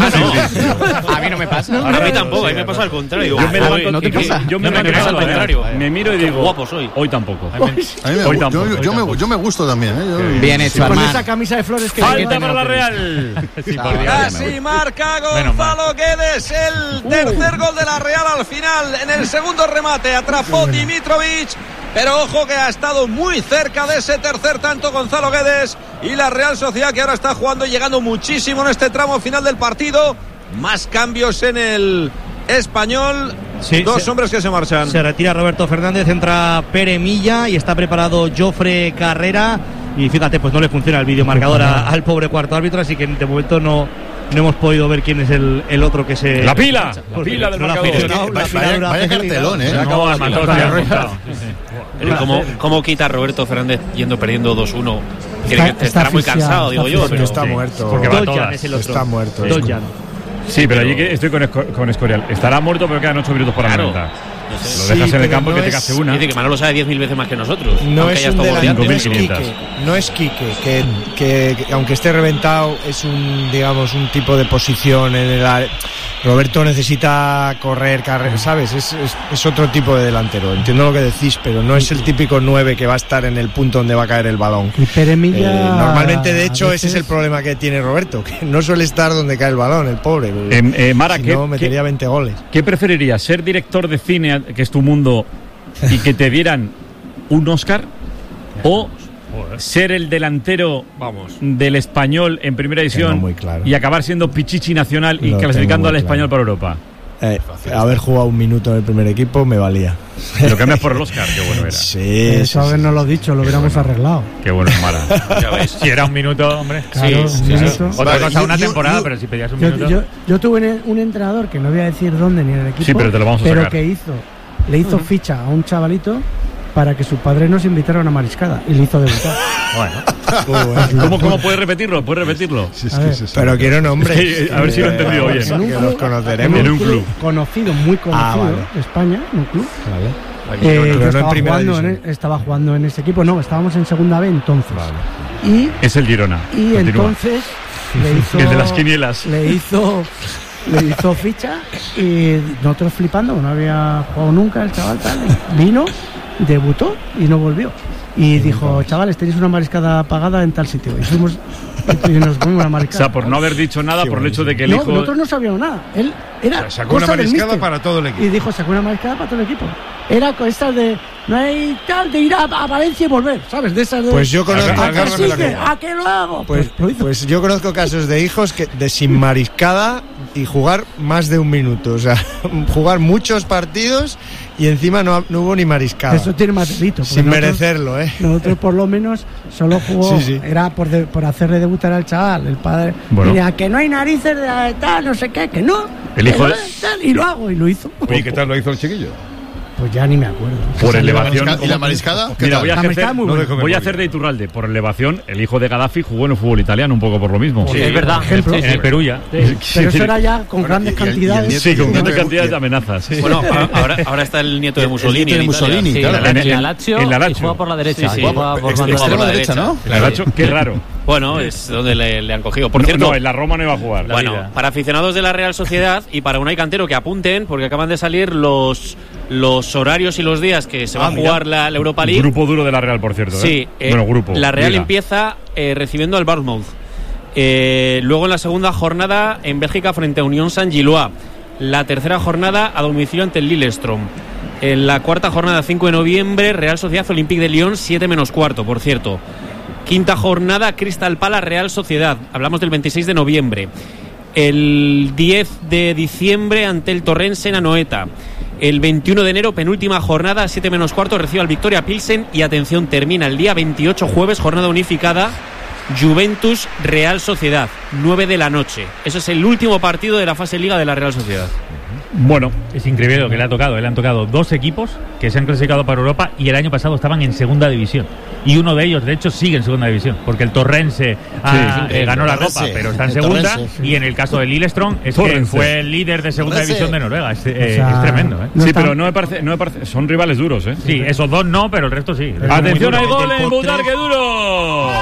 A mí no me pasa. A mí tampoco, a mí me pasa al contrario. Yo me levanto, ¿no te pasa? Yo me No me levanto pasa al contrario. Me miro y digo, guapo soy. Hoy tampoco. Yo me gusto también. Bien hecho, Con hermano. esa camisa de flores que Falta para la Real. Casi marca Gonzalo Guedes el tercer gol de la Real al final. En el segundo remate atrapó Dimitrovic. Pero ojo que ha estado muy cerca de ese tercer tanto Gonzalo Guedes. Y la Real Sociedad que ahora está jugando y llegando muchísimo en este tramo final del partido. Más cambios en el Español. Sí, Dos hombres que se marchan. Se retira Roberto Fernández, entra Pere Milla y está preparado Jofre Carrera. Y fíjate, pues no le funciona el videomarcador al pobre cuarto árbitro, así que de momento no hemos podido ver quién es el otro que se... La pila del marcador. Vaya cartelón, ¿Cómo quita Roberto Fernández yendo perdiendo 2-1? Estará muy cansado, digo yo. Porque está muerto. Porque va Dojan todas. es el otro. Está muerto. Dojan. Sí, pero allí que estoy con Escorial. Estará muerto, pero quedan 8 minutos para la venta. Lo dejas en el campo que te case una. Dice que Manolo sabe 10.000 veces más que nosotros. No es un delantero, no es Quique, que aunque esté reventado es un tipo de posición en el área. Roberto necesita correr, ¿sabes? Es otro tipo de delantero. Entiendo lo que decís, pero no es el típico 9 que va a estar en el punto donde va a caer el balón. Y Pere Milla, normalmente, de hecho, ese es el problema que tiene Roberto, que no suele estar donde cae el balón, el pobre. Mara, si no, metería 20 goles. ¿Qué preferirías? ¿Ser director de cine, que es tu mundo, y que te dieran un Oscar? ¿O ser el delantero del Español en primera división muy claro. y acabar siendo Pichichi nacional y clasificando al Español para Europa? Haber jugado un minuto en el primer equipo me valía. Lo cambias por el Oscar, qué bueno era. Sí, eso habernos lo dicho, lo hubiéramos arreglado. Qué bueno es Mara. Ya ves. Si era un minuto, hombre. Claro, Sí. Otra cosa, una temporada, pero si pedías un minuto. Yo tuve un entrenador que no voy a decir dónde ni en el equipo, sí, pero te lo vamos a sacar. que le hizo ficha a un chavalito para que su padre nos invitara a una mariscada y le hizo debutar. Bueno. ¿Cómo puedes repetirlo? Sí, pero quiero nombres. A ver si lo he entendido bien. Que los conoceremos. En un club conocido, muy conocido de España, un club. Estaba jugando en ese equipo. No, estábamos en segunda B entonces. Y es el Girona. Y entonces le hizo, el de las quinielas. Le hizo ficha y nosotros flipando, no había jugado nunca el chaval tal. Vino, debutó y no volvió. Y dijo, chavales, tenéis una mariscada pagada en tal sitio. Y fuimos y nos comimos una mariscada. O sea, por no haber dicho nada, por el hecho de que el hijo... No, nosotros no sabíamos nada. Él era sacó una mariscada para todo el equipo. Y dijo, sacó una mariscada para todo el equipo. Era con estas de no hay tal de ir a Valencia y volver, ¿sabes? De esas de... Pues yo conozco ¿A qué lo hago? Pues yo conozco casos de hijos que de sin mariscada y jugar más de un minuto, o sea, jugar muchos partidos y encima no hubo ni mariscada. Eso tiene más delito. Sin merecerlo, Nosotros por lo menos solo jugó, era por hacerle debutar al chaval, el padre. Mira, que no hay narices de tal, no sé qué, que no. El hijo tal, y lo hago, y lo hizo. Oye, ¿qué tal lo hizo el chiquillo? Pues ya ni me acuerdo. Por elevación. ¿Y la mariscada? Mira, voy a hacer de Iturralde. Por elevación, el hijo de Gaddafi jugó en el fútbol italiano un poco por lo mismo. Sí, es verdad. En el Perugia. Pero eso era ya con grandes cantidades. Sí, con grandes cantidades de amenazas. Bueno, ahora está el nieto de Mussolini. En la Lazio. Y juega por la derecha. Juega por la derecha, ¿no? La Lazio, qué raro. Bueno, es donde le han cogido. Por cierto, no, en la Roma no iba a jugar. Bueno, para aficionados de la Real Sociedad y para Unai Cantero que apunten, porque acaban de salir los horarios y los días que se va a jugar la Europa League. Grupo duro de la Real, por cierto. Sí, grupo. La Real empieza recibiendo al Bournemouth. Luego en la segunda jornada en Bélgica frente a Unión Saint-Gilloise. La tercera jornada a domicilio ante el Lillestrøm. En la cuarta jornada, 5 de noviembre, Real Sociedad Olympique de Lyon, 7:15, por cierto. Quinta jornada, Crystal Palace Real Sociedad. Hablamos del 26 de noviembre. El 10 de diciembre ante el Torrense en Anoeta. El 21 de enero, penúltima jornada, 7:15, recibe al Victoria Pilsen. Y atención, termina el día 28, jueves, jornada unificada, Juventus Real Sociedad, 9 de la noche. Ese es el último partido de la fase Liga de la Real Sociedad. Bueno, es increíble lo que le ha tocado. Le han tocado dos equipos que se han clasificado para Europa y el año pasado estaban en segunda división. Y uno de ellos, de hecho, sigue en segunda división, porque el Torrense ganó la Copa, pero está en segunda. Y en el caso del Lillestrøm, es que fue el líder de segunda división de Noruega. Es tremendo, ¿eh? Sí, pero no me parece, son rivales duros, ¿eh? Sí, esos dos no, pero el resto sí. Atención, hay gol en Butarque duro.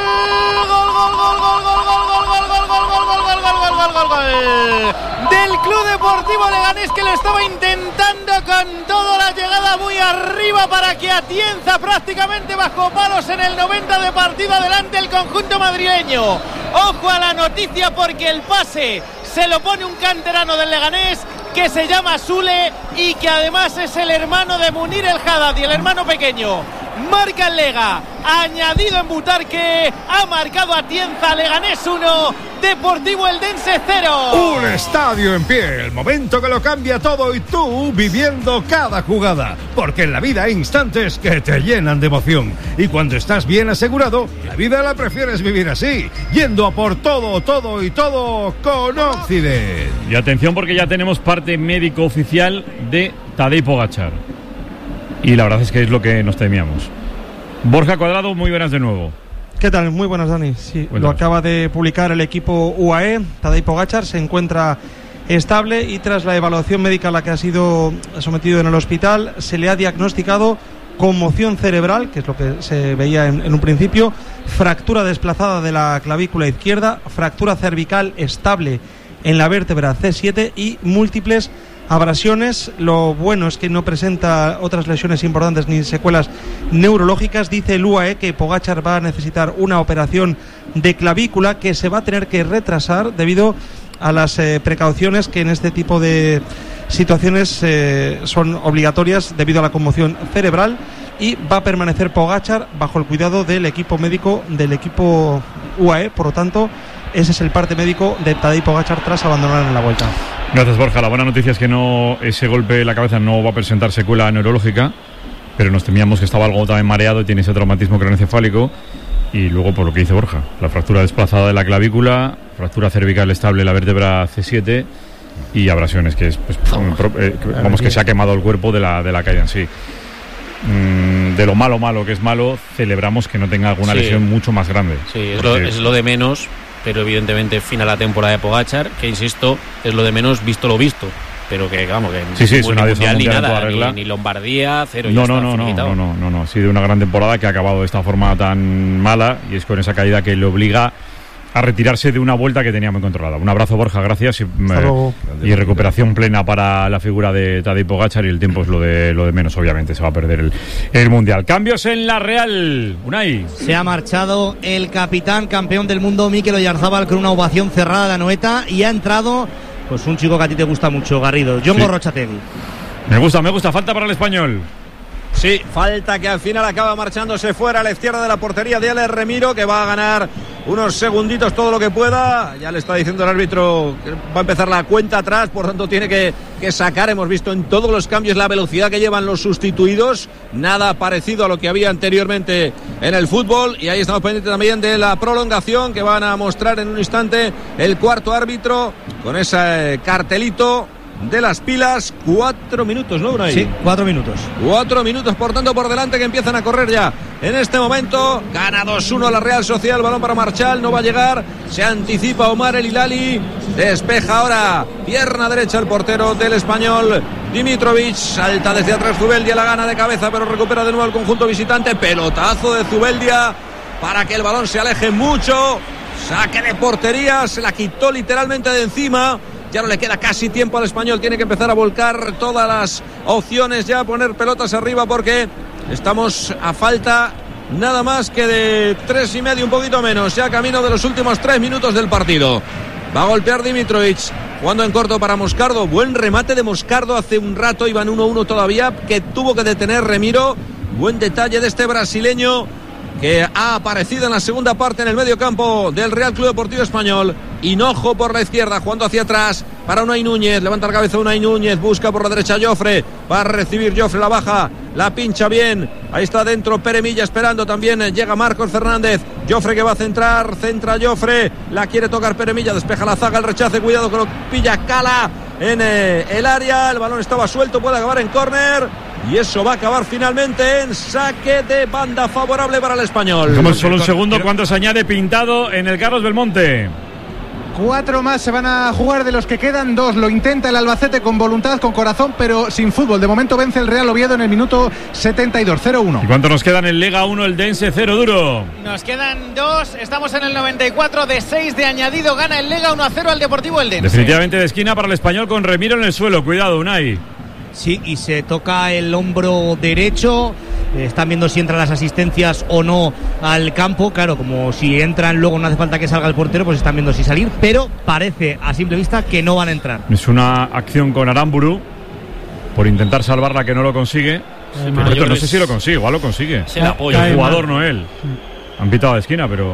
Del Club Deportivo Leganés, que lo estaba intentando con toda la llegada muy arriba para que Atienza prácticamente bajo palos en el 90 de partido adelante el conjunto madrileño. Ojo a la noticia porque el pase se lo pone un canterano del Leganés que se llama Sule y que además es el hermano de Munir El Haddad y el hermano pequeño. Marca el Lega, añadido en Butarque, ha marcado Atienza, Leganés 1, Deportivo Eldense 0. Un estadio en pie, el momento que lo cambia todo y tú viviendo cada jugada, porque en la vida hay instantes que te llenan de emoción y cuando estás bien asegurado, la vida la prefieres vivir así, yendo a por todo con Occident. Y atención porque ya tenemos parte médico oficial de Tadej Pogačar. Y la verdad es que es lo que nos temíamos. Borja Cuadrado, muy buenas de nuevo. ¿Qué tal? Muy buenas, Dani. Sí, buenas. Lo acaba de publicar el equipo UAE. Tadej Pogačar se encuentra estable y tras la evaluación médica a la que ha sido sometido en el hospital, se le ha diagnosticado conmoción cerebral, que es lo que se veía en un principio, fractura desplazada de la clavícula izquierda, fractura cervical estable en la vértebra C7 y múltiples abrasiones. Lo bueno es que no presenta otras lesiones importantes ni secuelas neurológicas. Dice el UAE que Pogačar va a necesitar una operación de clavícula que se va a tener que retrasar debido a las precauciones que en este tipo de situaciones son obligatorias debido a la conmoción cerebral, y va a permanecer Pogačar bajo el cuidado del equipo médico del equipo UAE. Por lo tanto, ese es el parte médico de Tadej Pogačar tras abandonar en la vuelta. Gracias, Borja. La buena noticia es que ese golpe en la cabeza no va a presentar secuela neurológica, pero nos temíamos que estaba algo también mareado y tiene ese traumatismo craneoencefálico. Y luego, por lo que dice Borja, la fractura desplazada de la clavícula, fractura cervical estable en la vértebra C7 y abrasiones, que es vamos, que se ha quemado el cuerpo de la caída en sí. De lo malo que es malo, celebramos que no tenga alguna lesión mucho más grande. Sí, es lo de menos. Pero evidentemente fin a la temporada de Pogačar, que insisto, es lo de menos visto lo visto, pero que vamos, que sí, es una mundial ni nada, ni Lombardía, cero. No, ha sido una gran temporada que ha acabado de esta forma tan mala, y es con esa caída que le obliga a retirarse de una vuelta que tenía muy controlada. Un abrazo, Borja, gracias, y recuperación plena para la figura de Tadej Pogačar, y el tiempo es lo de menos, obviamente se va a perder el mundial. Cambios en la Real, Unai. Se ha marchado el capitán campeón del mundo Mikel Oyarzabal con una ovación cerrada de Anoeta, y ha entrado pues un chico que a ti te gusta mucho, Garrido, Jon Gorrotxategi. Me gusta, falta para el español. Sí, falta que al final acaba marchándose fuera a la izquierda de la portería de Alex Remiro, que va a ganar unos segunditos todo lo que pueda. Ya le está diciendo el árbitro que va a empezar la cuenta atrás, por tanto tiene que sacar. Hemos visto en todos los cambios la velocidad que llevan los sustituidos, nada parecido a lo que había anteriormente en el fútbol. Y ahí estamos pendientes también de la prolongación que van a mostrar en un instante el cuarto árbitro con ese cartelito de las pilas. 4 minutos, ¿no, Unai? Sí, 4 minutos. 4 minutos, por tanto, por delante, que empiezan a correr ya. En este momento, gana 2-1 la Real Sociedad, el balón para Marchal, no va a llegar, se anticipa Omar El Hilali, despeja ahora, pierna derecha el portero del Español, Dimitrovic, salta desde atrás Zubeldia, la gana de cabeza, pero recupera de nuevo el conjunto visitante, pelotazo de Zubeldia, para que el balón se aleje mucho, saque de portería, se la quitó literalmente de encima. Ya no le queda casi tiempo al Español, tiene que empezar a volcar todas las opciones, ya a poner pelotas arriba, porque estamos a falta nada más que de 3,5, un poquito menos, ya camino de los últimos 3 minutos del partido. Va a golpear Dimitrovic, jugando en corto para Moscardo, buen remate de Moscardo, hace un rato iban 1-1 todavía, que tuvo que detener Remiro, buen detalle de este brasileño, que ha aparecido en la segunda parte en el medio campo del Real Club Deportivo Español. Hinojo por la izquierda, jugando hacia atrás para Unai Núñez, levanta la cabeza Unai Núñez, busca por la derecha Jofre, va a recibir Jofre, la baja, la pincha bien, ahí está dentro Pere Milla esperando también, llega Marcos Fernández, Jofre que va a centrar, centra Jofre, la quiere tocar Pere Milla, despeja la zaga, el rechace, cuidado que lo pilla Cala en el área, el balón estaba suelto, puede acabar en córner. Y eso va a acabar finalmente en saque de banda favorable para el Español. Como solo un segundo, ¿cuánto se añade Pintado en el Carlos Belmonte? 4 más se van a jugar, de los que quedan 2. Lo intenta el Albacete con voluntad, con corazón, pero sin fútbol. De momento vence el Real Oviedo en el minuto 72, 0-1. ¿Y cuánto nos quedan en Lega 1, el Dense 0, Duro? Nos quedan 2, estamos en el 94, de 6 de añadido, gana el Lega 1-0 al Deportivo Eldense. Definitivamente de esquina para el Español con Remiro en el suelo, cuidado, Unai. Sí, y se toca el hombro derecho. Están viendo si entran las asistencias o no al campo. Claro, como si entran luego no hace falta que salga el portero, pues están viendo si salir. Pero parece a simple vista que no van a entrar. Es una acción con Aramburu por intentar salvarla, que no lo consigue. Sí, pero no sé si lo consigue, igual lo consigue. Se la apoya. El jugador no él. Han pitado de esquina, pero...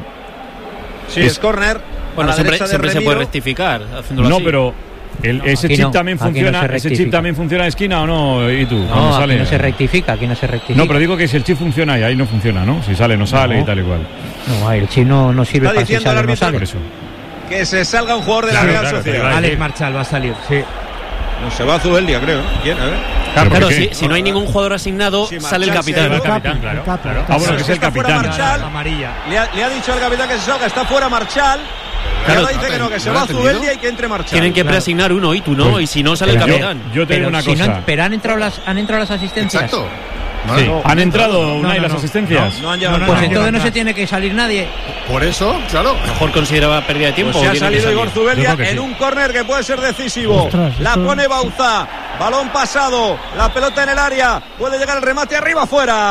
Sí, es córner. Bueno, siempre se puede rectificar haciéndolo así. No, pero... ¿Ese chip también funciona? ¿Ese chip también funciona de esquina o no? ¿Y tú? No, sale? Aquí no se rectifica, aquí no se rectifica. No, pero digo que si el chip funciona y ahí no funciona, ¿no? Si sale, no sale y tal igual. No, el chip no sirve para si sale, no sale. Por eso. Que se salga un jugador de la Real Sociedad. Alex Marchal va a salir, sí. No, se va a Zubeldia, creo. ¿Quién? A ver. Claro, si no hay ningún jugador asignado, sale el capitán. El capitán, claro. Ah, bueno, que es el capitán. Amarilla. Le ha dicho al capitán que se salga, está fuera Marchal. Claro, ahora dice que no, que se va Zubeldia y que entre Marchal. Tienen que preasignar uno y tú no, pues, y si no sale el capitán. Yo tengo una cosa. Pero han entrado las asistencias. Exacto. Sí. ¿Han entrado las asistencias? No, pues entonces no se tiene que salir nadie. Por eso, claro. Mejor consideraba pérdida de tiempo. Pues se ha salido Igor Zubeldia en un córner que puede ser decisivo. La pone Bauza. Balón pasado. La pelota en el área. Puede llegar el remate arriba,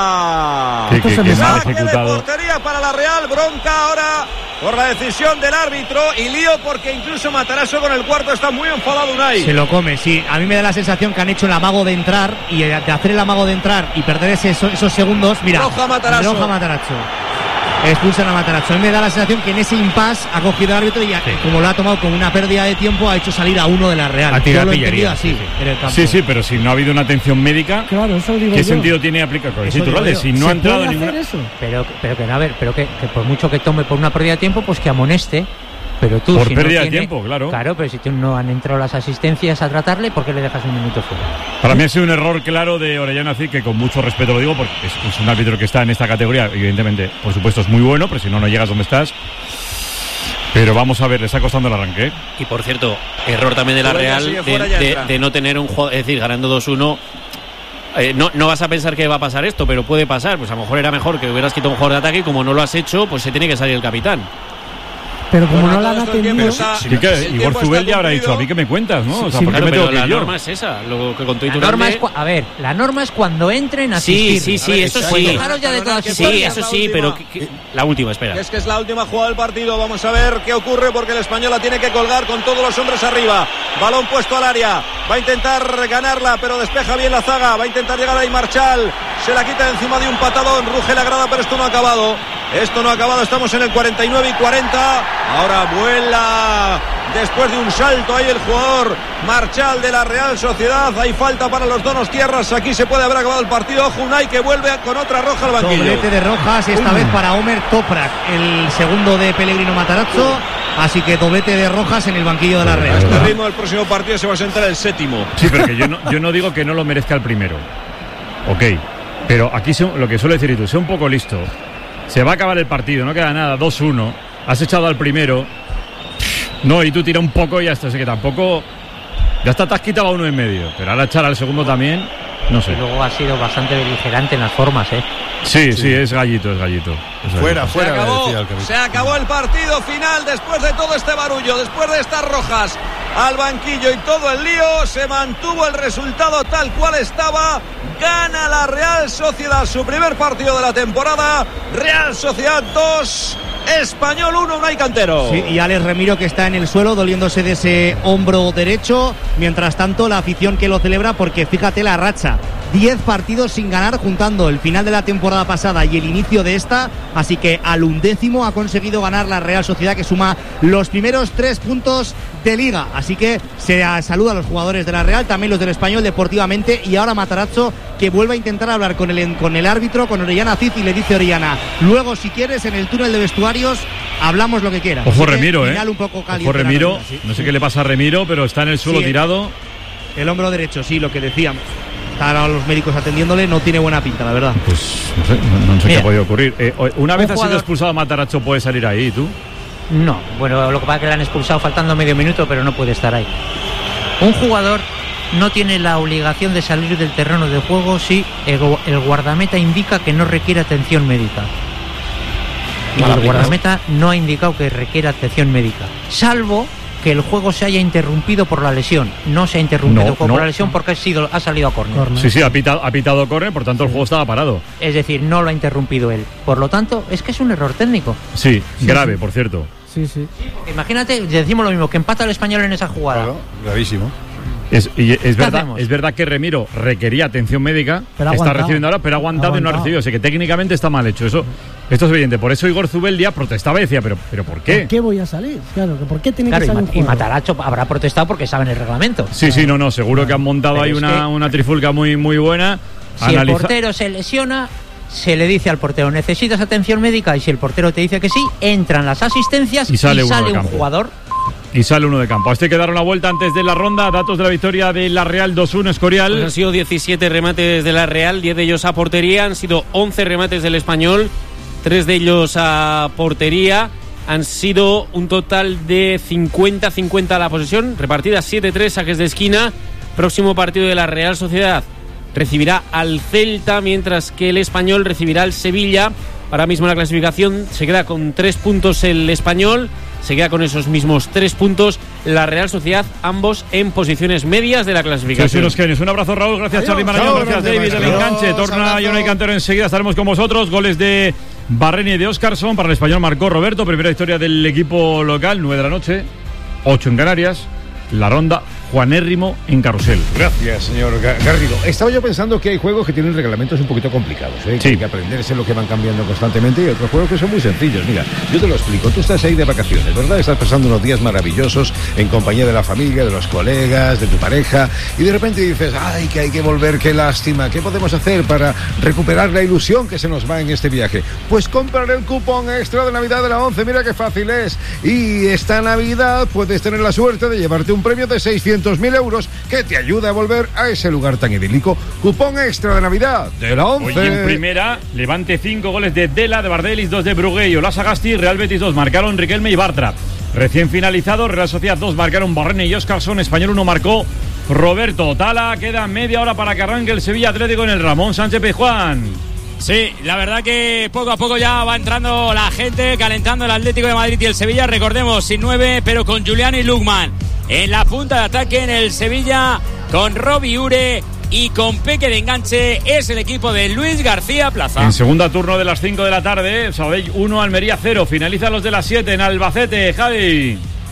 fuera. Saque de portería para la Real. Bronca ahora por la decisión del árbitro. Y lío porque incluso Matarazzo con el cuarto está muy enfadado, Unai. Se lo come, sí. A mí me da la sensación que han hecho el amago de entrar. Y de hacer el amago de entrar y perder esos segundos. Mira, Roja Matarazzo. Expulsan a Matarazzo. A mí me da la sensación que en ese impasse ha cogido el árbitro y como lo ha tomado con una pérdida de tiempo, ha hecho salir a uno de la Real. Yo lo he entendido así en el campo. Sí, pero si no ha habido una atención médica, claro, eso digo ¿qué sentido tiene aplicar? Si no ha entrado ninguna... Pero que por mucho que tome por una pérdida de tiempo, pues que amoneste. Pero tú, por pérdida de tiempo, claro. Claro, pero si no han entrado las asistencias a tratarle, ¿por qué le dejas un minuto fuera? Para mí ha sido un error claro de Orellana Cid, que con mucho respeto lo digo, porque es un árbitro que está en esta categoría, evidentemente, por supuesto es muy bueno, pero si no llegas donde estás. Pero vamos a ver, le está costando el arranque. Y por cierto, error también de la Real de no tener un jugador, es decir, ganando 2-1. No vas a pensar que va a pasar esto, pero puede pasar. Pues a lo mejor era mejor que hubieras quitado un jugador de ataque, y como no lo has hecho, pues se tiene que salir el capitán. Pero como no la han atendido... Igor Zubeldia habrá dicho, a mí que me cuentas, ¿no? O sea, sí, ¿por qué me tengo que ir yo? La norma es esa, lo que contó la norma es cuando entren a asistir. Sí, eso sí. Dejaros ya de todas eso sí, pero la última, espera. Es que es la última jugada del partido, vamos a ver qué ocurre, porque el Español la tiene que colgar con todos los hombres arriba. Balón puesto al área, va a intentar ganarla, pero despeja bien la zaga, va a intentar llegar ahí Marchal, se la quita encima de un patadón, ruge la grada, pero esto no ha acabado. Estamos en el 49 y 40. Ahora vuela después de un salto ahí el jugador Marchal de la Real Sociedad. Hay falta para los donostiarras. Aquí se puede haber acabado el partido. Ojo, Unai que vuelve con otra roja al banquillo. Doblete de rojas, esta vez para Omer Toprak, el segundo de Pellegrino Matarazzo. Así que doblete de rojas en el banquillo de la Real. A este ritmo, el próximo partido se va a sentar el séptimo. Sí, pero que yo no digo que no lo merezca el primero. Ok, pero aquí lo que suele decir tú, sé un poco listo. Se va a acabar el partido, no queda nada, 2-1. Has echado al primero. No, y tú tira un poco y ya está. Así que tampoco. Ya está, te has quitado a uno en medio. Pero ahora echar al segundo también, no sé. Y luego ha sido bastante beligerante en las formas, ¿eh? Sí, es gallito. Fuera. Se acabó el partido final después de todo este barullo, después de estas rojas al banquillo y todo el lío. Se mantuvo el resultado tal cual estaba. Gana la Real Sociedad su primer partido de la temporada. Real Sociedad 2, Español 1, Unai Cantero. Sí, y Alex Remiro que está en el suelo doliéndose de ese hombro derecho. Mientras tanto, la afición que lo celebra, porque fíjate la racha. 10 partidos sin ganar, juntando el final de la temporada pasada y el inicio de esta. Así que al 11º ha conseguido ganar la Real Sociedad, que suma los primeros 3 puntos de Liga. Así que se saluda a los jugadores de la Real, también los del Español deportivamente. Y ahora Matarazzo, que vuelve a intentar hablar con el árbitro, con Orellana Cid, y le dice Orellana: luego, si quieres, en el túnel de vestuarios hablamos lo que quieras. Ojo Remiro, un poco caliente. Ojo Remiro, no sé qué le pasa a Remiro, pero está en el suelo tirado. El hombro derecho, sí, lo que decíamos. Están a los médicos atendiéndole, no tiene buena pinta, la verdad. Pues no sé qué ha podido ocurrir. Una vez ha sido expulsado Matarazzo, ¿puede salir ahí, tú? No, bueno, lo que pasa es que le han expulsado faltando medio minuto, pero no puede estar ahí. Un jugador no tiene la obligación de salir del terreno de juego si el guardameta indica que no requiere atención médica. Y el guardameta no ha indicado que requiere atención médica, salvo que el juego se haya interrumpido por la lesión. No se ha interrumpido el juego por la lesión porque ha salido a córner. Sí, ha pitado córner, por tanto el juego estaba parado. Es decir, no lo ha interrumpido él. Por lo tanto, es que es un error técnico. Sí, grave, por cierto. Sí. Imagínate, decimos lo mismo, que empata el Español en esa jugada. Claro, gravísimo. Es verdad que Remiro requería atención médica, está recibiendo ahora, pero ha aguantado y no ha recibido. O sea que técnicamente está mal hecho. Esto es evidente. Por eso Igor Zubeldia protestaba y decía, ¿pero por qué? ¿Por qué voy a salir? Claro, ¿por qué tiene que salir? Y Matarazzo habrá protestado porque saben el reglamento. Sí, seguro que han montado ahí una trifulca muy buena. Si el portero se lesiona, se le dice al portero: necesitas atención médica, y si el portero te dice que sí, entran las asistencias y sale un jugador. Y sale uno de campo. A este que dar una vuelta antes de la ronda. Datos de la victoria de la Real 2-1, Escorial. Pues han sido 17 remates de la Real, 10 de ellos a portería. Han sido 11 remates del Español, 3 de ellos a portería. Han sido un total de 50-50 a la posesión, repartidas 7-3, saques de esquina. Próximo partido de la Real Sociedad recibirá al Celta, mientras que el Español recibirá al Sevilla. Ahora mismo la clasificación se queda con 3 puntos el Español, se queda con esos mismos 3 puntos la Real Sociedad, ambos en posiciones medias de la clasificación. Sí, los genios. Un abrazo, Raúl. Gracias, Charly Marañón. Gracias, David, del enganche. Torna Unai Cantero enseguida. Estaremos con vosotros. Goles de Barreni y de Óscarson. Para el Español marcó Roberto. Primera victoria del equipo local, 9 de la noche, 8 en Canarias. La ronda, Juanérrimo en Carrusel. Gracias, señor Garrido. Estaba yo pensando que hay juegos que tienen reglamentos un poquito complicados, ¿eh? Que hay que aprenderse lo que van cambiando constantemente, y otros juegos que son muy sencillos. Mira, yo te lo explico. Tú estás ahí de vacaciones, ¿verdad? Estás pasando unos días maravillosos en compañía de la familia, de los colegas, de tu pareja, y de repente dices: ay, que hay que volver, qué lástima. ¿Qué podemos hacer para recuperar la ilusión que se nos va en este viaje? Pues comprar el cupón extra de Navidad de la 11. Mira qué fácil es. Y esta Navidad puedes tener la suerte de llevarte un premio de 600.000 euros que te ayuda a volver a ese lugar tan idílico. Cupón extra de Navidad de la 11. Hoy en primera, Levante 5 goles de Dela, de Bardelis, 2 de Brugué y Olasagasti. Real Betis 2, marcaron Riquelme y Bartra. Recién finalizado, Real Sociedad 2, marcaron Barreni y Óscarson. Español 1, marcó Roberto Tala. Queda media hora para que arranque el Sevilla Atlético en el Ramón Sánchez Pizjuán. Sí, la verdad que poco a poco ya va entrando la gente, calentando el Atlético de Madrid y el Sevilla. Recordemos, sin 9, pero con Julián y Lukman en la punta de ataque en el Sevilla, con Robbie Ure y con Peque de enganche. Es el equipo de Luis García Plaza. En segunda, turno de las 5 de la tarde, Sabadell 1, Almería 0. Finalizan los de las 7 en Albacete, Javi.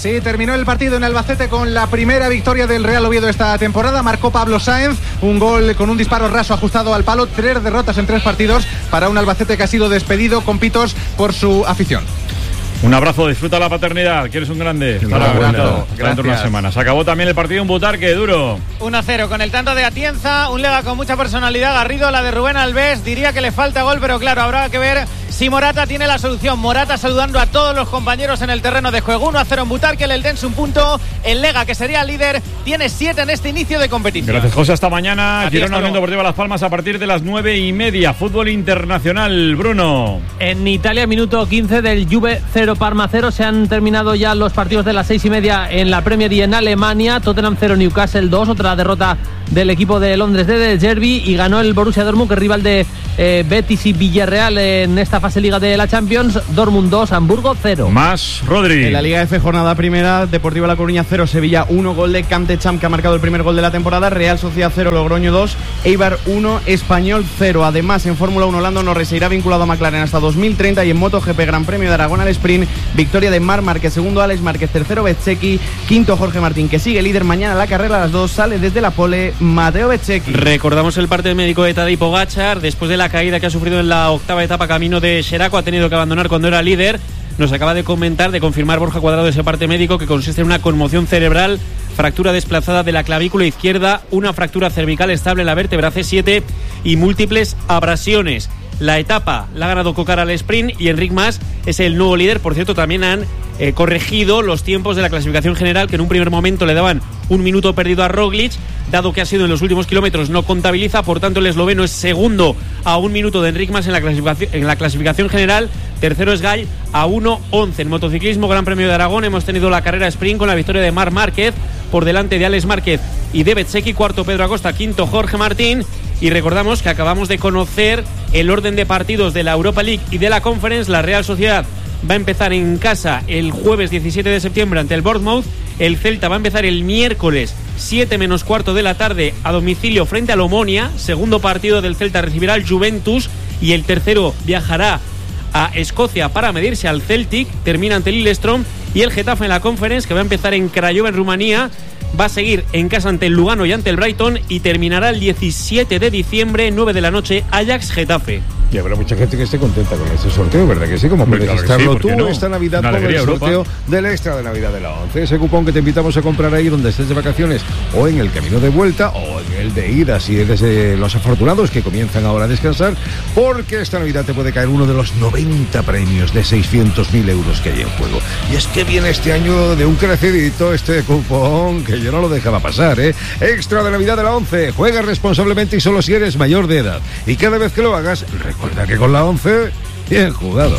Sí, terminó el partido en Albacete con la primera victoria del Real Oviedo esta temporada. Marcó Pablo Sáenz, un gol con un disparo raso ajustado al palo. 3 derrotas en 3 partidos para un Albacete que ha sido despedido con pitos por su afición. Un abrazo, disfruta la paternidad, que eres un grande. Estará dentro de unas semanas. Acabó también el partido en Butarque, duro. 1-0 con el tanto de Atienza, un Lega con mucha personalidad. Garrido, la de Rubén Alves, diría que le falta gol, pero claro, habrá que ver si Morata tiene la solución. Morata saludando a todos los compañeros en el terreno de juego. 1-0 en Butarque, el Eldense un punto. El Lega, que sería el líder, tiene 7 en este inicio de competición. Gracias, José, hasta mañana. Girona Unión Deportiva Las Palmas a partir de las 9:30. Fútbol internacional, Bruno. En Italia, minuto 15 del Juve 0, Parma 0. Se han terminado ya los partidos de las 6:30 en la Premier y en Alemania. Tottenham 0, Newcastle 2. Otra derrota del equipo de Londres de De Zerbi, y ganó el Borussia Dortmund, que es rival de Betis y Villarreal en esta fase Liga de la Champions. Dortmund 2, Hamburgo 0. Más, Rodri. En la Liga F, jornada primera, Deportivo La Coruña 0, Sevilla 1, gol de Camp de Champ, que ha marcado el primer gol de la temporada. Real Sociedad 0, Logroño 2, Eibar 1, Español 0. Además, en Fórmula 1, Lando Norris se irá vinculado a McLaren hasta 2030, y en MotoGP, Gran Premio de Aragón al sprint, victoria de Marc Márquez, segundo Alex Márquez, tercero Bezzecchi, quinto Jorge Martín, que sigue líder. Mañana la carrera a las 2 sale desde la pole Mateo Bezzecchi. Recordamos el parte médico de Tadej Pogačar después de la caída que ha sufrido en la octava etapa camino de Xeraco. Ha tenido que abandonar cuando era líder. Nos acaba de confirmar Borja Cuadrado ese parte médico, que consiste en una conmoción cerebral, fractura desplazada de la clavícula izquierda, una fractura cervical estable en la vértebra C7 y múltiples abrasiones. La etapa la ha ganado Cocar al sprint, y Enric Mas es el nuevo líder. Por cierto, también han corregido los tiempos de la clasificación general, que en un primer momento le daban un minuto perdido a Roglic. Dado que ha sido en los últimos kilómetros, no contabiliza. Por tanto, el esloveno es segundo a 1 minuto de Enric Mas en la clasificación general. Tercero es Gall a 1:11. En motociclismo, Gran Premio de Aragón, hemos tenido la carrera sprint con la victoria de Marc Márquez por delante de Alex Márquez y de Bezzecchi. Cuarto Pedro Acosta, quinto Jorge Martín. Y recordamos que acabamos de conocer el orden de partidos de la Europa League y de la Conference. La Real Sociedad va a empezar en casa el jueves 17 de septiembre ante el Bournemouth. El Celta va a empezar el miércoles 7 menos cuarto de la tarde a domicilio frente al Omonia. Segundo partido del Celta recibirá al Juventus, y el tercero viajará a Escocia para medirse al Celtic. Termina ante el Lillestrøm. Y el Getafe en la Conference, que va a empezar en Craiova, en Rumanía, va a seguir en casa ante el Lugano y ante el Brighton, y terminará el 17 de diciembre, 9 de la noche, Ajax-Getafe. Y habrá mucha gente que esté contenta con este sorteo, ¿verdad que sí? Como puedes claro estarlo sí, tú no? esta Navidad con el Europa. sorteo del extra de Navidad de la 11. Ese cupón que te invitamos a comprar ahí donde estés de vacaciones, o en el camino de vuelta, o en el de ida, si eres de los afortunados que comienzan ahora a descansar, porque esta Navidad te puede caer uno de los 90 premios de 600.000 euros que hay en juego. Y es que viene este año de un crecidito este cupón, que yo no lo dejaba pasar, ¿eh? Extra de Navidad de la 11. Juega responsablemente y solo si eres mayor de edad. Y cada vez que lo hagas, recuerda que con la 11, bien jugado.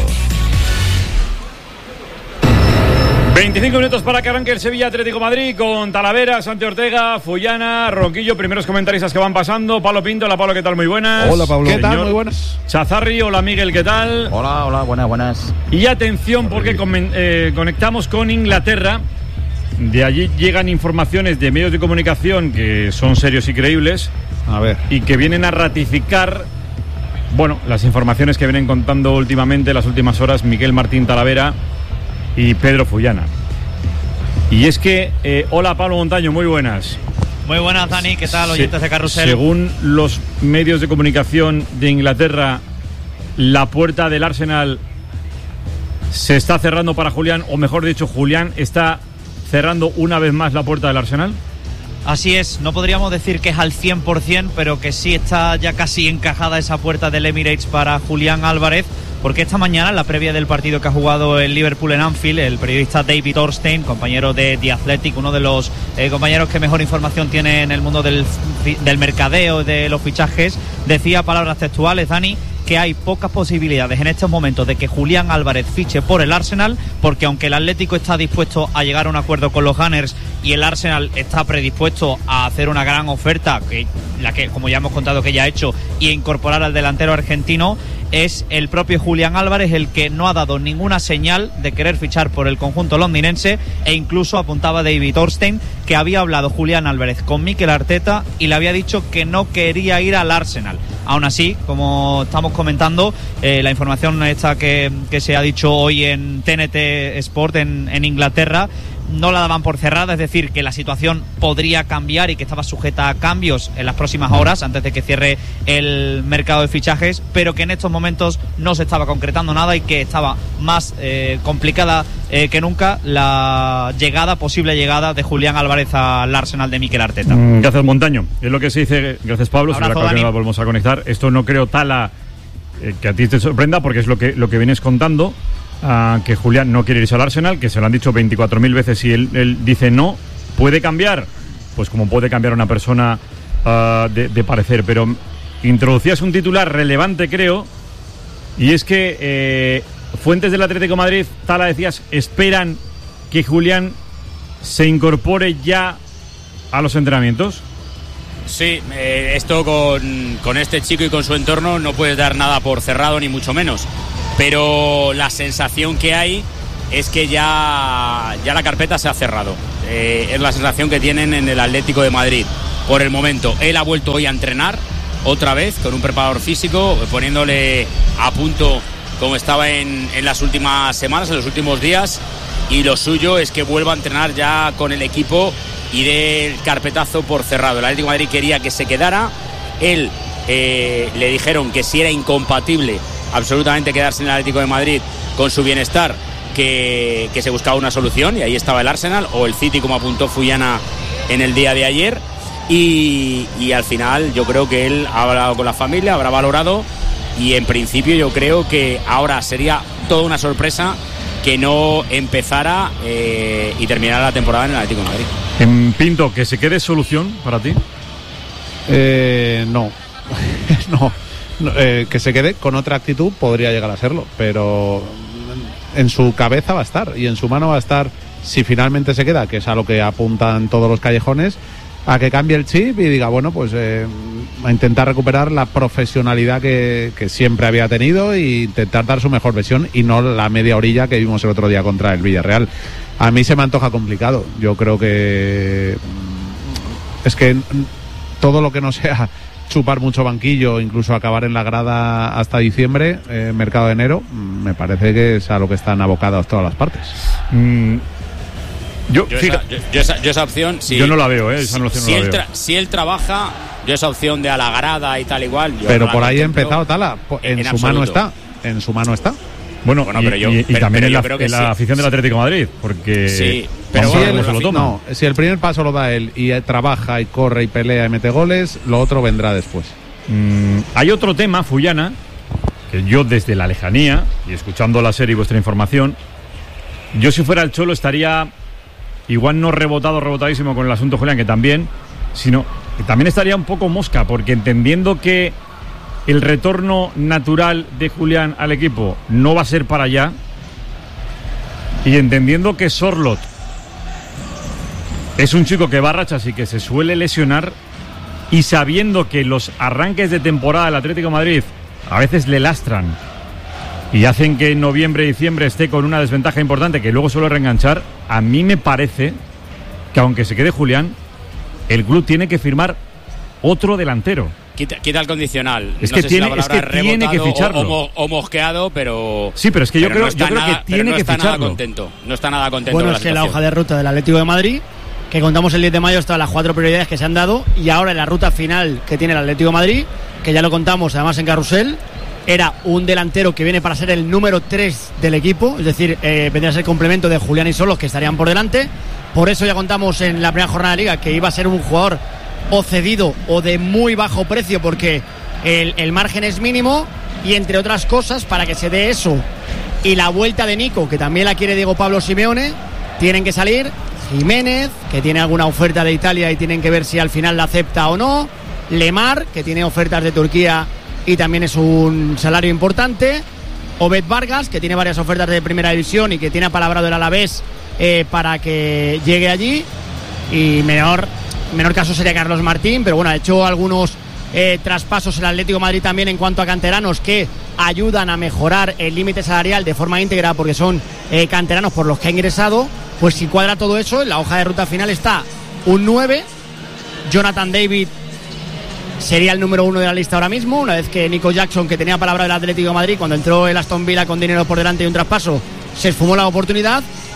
25 minutos para que arranque el Sevilla Atlético Madrid con Talavera, Santi Ortega, Fullana, Ronquillo. Primeros comentaristas que van pasando. Pablo Pinto. Hola, Pablo, ¿qué tal? Muy buenas. Hola, Pablo. ¿Qué tal? Muy buenas. Chazarri. Hola, Miguel, ¿qué tal? Hola, buenas. Y atención, porque conectamos con Inglaterra. De allí llegan informaciones de medios de comunicación que son serios y creíbles. A ver. Y que vienen a ratificar, bueno, las informaciones que vienen contando últimamente, las últimas horas, Miguel Martín Talavera y Pedro Fullana. Y es que, hola Pablo Montaño, muy buenas. Muy buenas, Dani, ¿qué tal, oyentes de Carrusel? Según los medios de comunicación de Inglaterra, la puerta del Arsenal se está cerrando para Julián, o mejor dicho, Julián está cerrando una vez más la puerta del Arsenal. Así es, no podríamos decir que es al 100%, pero que sí está ya casi encajada esa puerta del Emirates para Julián Álvarez, porque esta mañana, en la previa del partido que ha jugado el Liverpool en Anfield, el periodista David Ornstein, compañero de The Athletic, uno de los compañeros que mejor información tiene en el mundo del mercadeo, de los fichajes, decía palabras textuales, Dani, que hay pocas posibilidades en estos momentos de que Julián Álvarez fiche por el Arsenal, porque aunque el Atlético está dispuesto a llegar a un acuerdo con los Gunners y el Arsenal está predispuesto a hacer una gran oferta, que como ya hemos contado que ya ha hecho, y incorporar al delantero argentino, es el propio Julián Álvarez el que no ha dado ninguna señal de querer fichar por el conjunto londinense, e incluso apuntaba David Ornstein que había hablado Julián Álvarez con Mikel Arteta y le había dicho que no quería ir al Arsenal. Aún así, como estamos comentando, la información esta que se ha dicho hoy en TNT Sport en Inglaterra, no la daban por cerrada, es decir, que la situación podría cambiar y que estaba sujeta a cambios en las próximas horas antes de que cierre el mercado de fichajes, pero que en estos momentos no se estaba concretando nada y que estaba más complicada que nunca la posible llegada de Julián Álvarez al Arsenal de Mikel Arteta. Gracias, Montaño. Es lo que se dice. Gracias, Pablo. Abrazo, será que volvemos a conectar. Esto no creo, Tala, que a ti te sorprenda, porque es lo que vienes contando. Que Julián no quiere irse al Arsenal, que se lo han dicho 24.000 veces y él dice no. ¿Puede cambiar? Pues como puede cambiar una persona de parecer. Pero introducías un titular relevante, creo, y es que fuentes del Atlético de Madrid, Tala, decías, esperan que Julián se incorpore ya a los entrenamientos. Sí, esto con este chico y con su entorno no puedes dar nada por cerrado, ni mucho menos. Pero la sensación que hay es que ya la carpeta se ha cerrado. Es la sensación que tienen en el Atlético de Madrid por el momento. Él ha vuelto hoy a entrenar otra vez con un preparador físico, poniéndole a punto como estaba en las últimas semanas, en los últimos días, y lo suyo es que vuelva a entrenar ya con el equipo y dé el carpetazo por cerrado. El Atlético de Madrid quería que se quedara. Él le dijeron que si era incompatible absolutamente quedarse en el Atlético de Madrid con su bienestar, que se buscaba una solución, y ahí estaba el Arsenal o el City, como apuntó Fuyana en el día de ayer, y al final yo creo que él ha hablado con la familia, habrá valorado, y en principio yo creo que ahora sería toda una sorpresa que no empezara y terminara la temporada en el Atlético de Madrid. En Pinto, ¿que se quede solución para ti? No. No. Que se quede con otra actitud podría llegar a serlo, pero en su cabeza va a estar y en su mano va a estar, si finalmente se queda, que es a lo que apuntan todos los callejones, a que cambie el chip y diga, bueno, pues a intentar recuperar la profesionalidad que siempre había tenido e intentar dar su mejor versión y no la media orilla que vimos el otro día contra el Villarreal. A mí se me antoja complicado. Yo creo que es que todo lo que no sea chupar mucho banquillo, incluso acabar en la grada hasta diciembre, mercado de enero, me parece que es a lo que están abocadas todas las partes. Yo esa opción, yo no la veo, esa no la veo. Si él trabaja, yo esa opción de a la grada y tal igual. Pero por ahí ha empezado, Tala, en su mano está. Bueno, y también en la afición del Atlético de Madrid, porque sí, pero se lo toma. No, si el primer paso lo da él y trabaja y corre y pelea y mete goles, lo otro vendrá después. Hay otro tema, Fuyana, que yo desde la lejanía y escuchando la serie y vuestra información, yo si fuera el Cholo estaría igual no rebotadísimo con el asunto Julián, que también, sino que también estaría un poco mosca, porque entendiendo que el retorno natural de Julián al equipo no va a ser para allá, y entendiendo que Sorloth es un chico que va a rachas y que se suele lesionar, y sabiendo que los arranques de temporada del Atlético de Madrid a veces le lastran y hacen que en noviembre y diciembre esté con una desventaja importante que luego suele reenganchar, a mí me parece que aunque se quede Julián, el club tiene que firmar otro delantero. Quita el condicional. Es no que sé tiene, si la es que tiene que ficharlo. O mosqueado, pero... Sí, pero es que yo creo que tiene que ficharlo. No está nada contento. Bueno, es que la hoja de ruta del Atlético de Madrid, que contamos el 10 de mayo, están las 4 prioridades que se han dado, y ahora en la ruta final que tiene el Atlético de Madrid, que ya lo contamos además en Carrusel, era un delantero que viene para ser el número 3 del equipo, es decir, vendría a ser complemento de Julián y Solos, que estarían por delante. Por eso ya contamos en la primera jornada de Liga que iba a ser un jugador o cedido o de muy bajo precio, porque el margen es mínimo, y entre otras cosas, para que se dé eso y la vuelta de Nico, que también la quiere Diego Pablo Simeone, tienen que salir Jiménez, que tiene alguna oferta de Italia y tienen que ver si al final la acepta o no, Lemar, que tiene ofertas de Turquía y también es un salario importante, Obed Vargas, que tiene varias ofertas de primera división y que tiene apalabrado el Alavés para que llegue allí, y menor caso sería Carlos Martín, pero bueno, ha hecho algunos traspasos el Atlético de Madrid también en cuanto a canteranos que ayudan a mejorar el límite salarial de forma íntegra, porque son canteranos por los que ha ingresado. Pues si cuadra todo eso, en la hoja de ruta final está un 9, Jonathan David sería el número 1 de la lista ahora mismo, una vez que Nico Jackson, que tenía palabra del Atlético de Madrid cuando entró el Aston Villa con dinero por delante y un traspaso, se esfumó la oportunidad,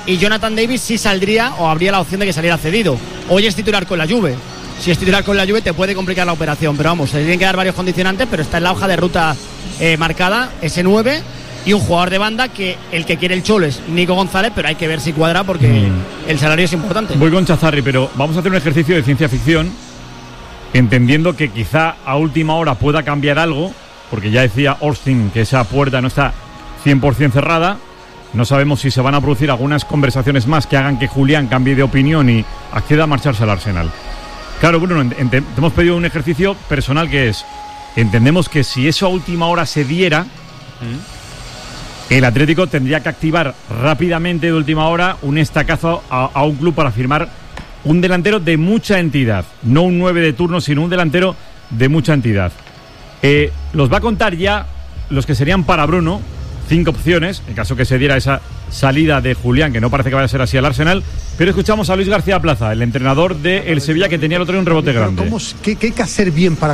y Jonathan Davis sí saldría o habría la opción de que saliera cedido. Hoy es titular con la Juve. Si es titular con la Juve te puede complicar la operación, pero vamos, se tienen que dar varios condicionantes, pero está en la hoja de ruta marcada ese 9 y un jugador de banda que el que quiere el Cholo es Nico González, pero hay que ver si cuadra porque el salario es importante. Voy con Chazarri, pero vamos a hacer un ejercicio de ciencia ficción, entendiendo que quizá a última hora pueda cambiar algo, porque ya decía Austin que esa puerta no está 100% cerrada. No sabemos si se van a producir algunas conversaciones más que hagan que Julián cambie de opinión y acceda a marcharse al Arsenal. Claro, Bruno, te hemos pedido un ejercicio personal que es, entendemos que si eso a última hora se diera, el Atlético tendría que activar rápidamente de última hora un estacazo a un club para firmar un delantero de mucha entidad, no un 9 de turno, sino un delantero de mucha entidad. Los va a contar ya los que serían para Bruno, 5 opciones, en caso que se diera esa salida de Julián, que no parece que vaya a ser así al Arsenal, pero escuchamos a Luis García Plaza, el entrenador del Sevilla, que tenía el otro día un rebote grande. ¿Qué hay que hacer bien para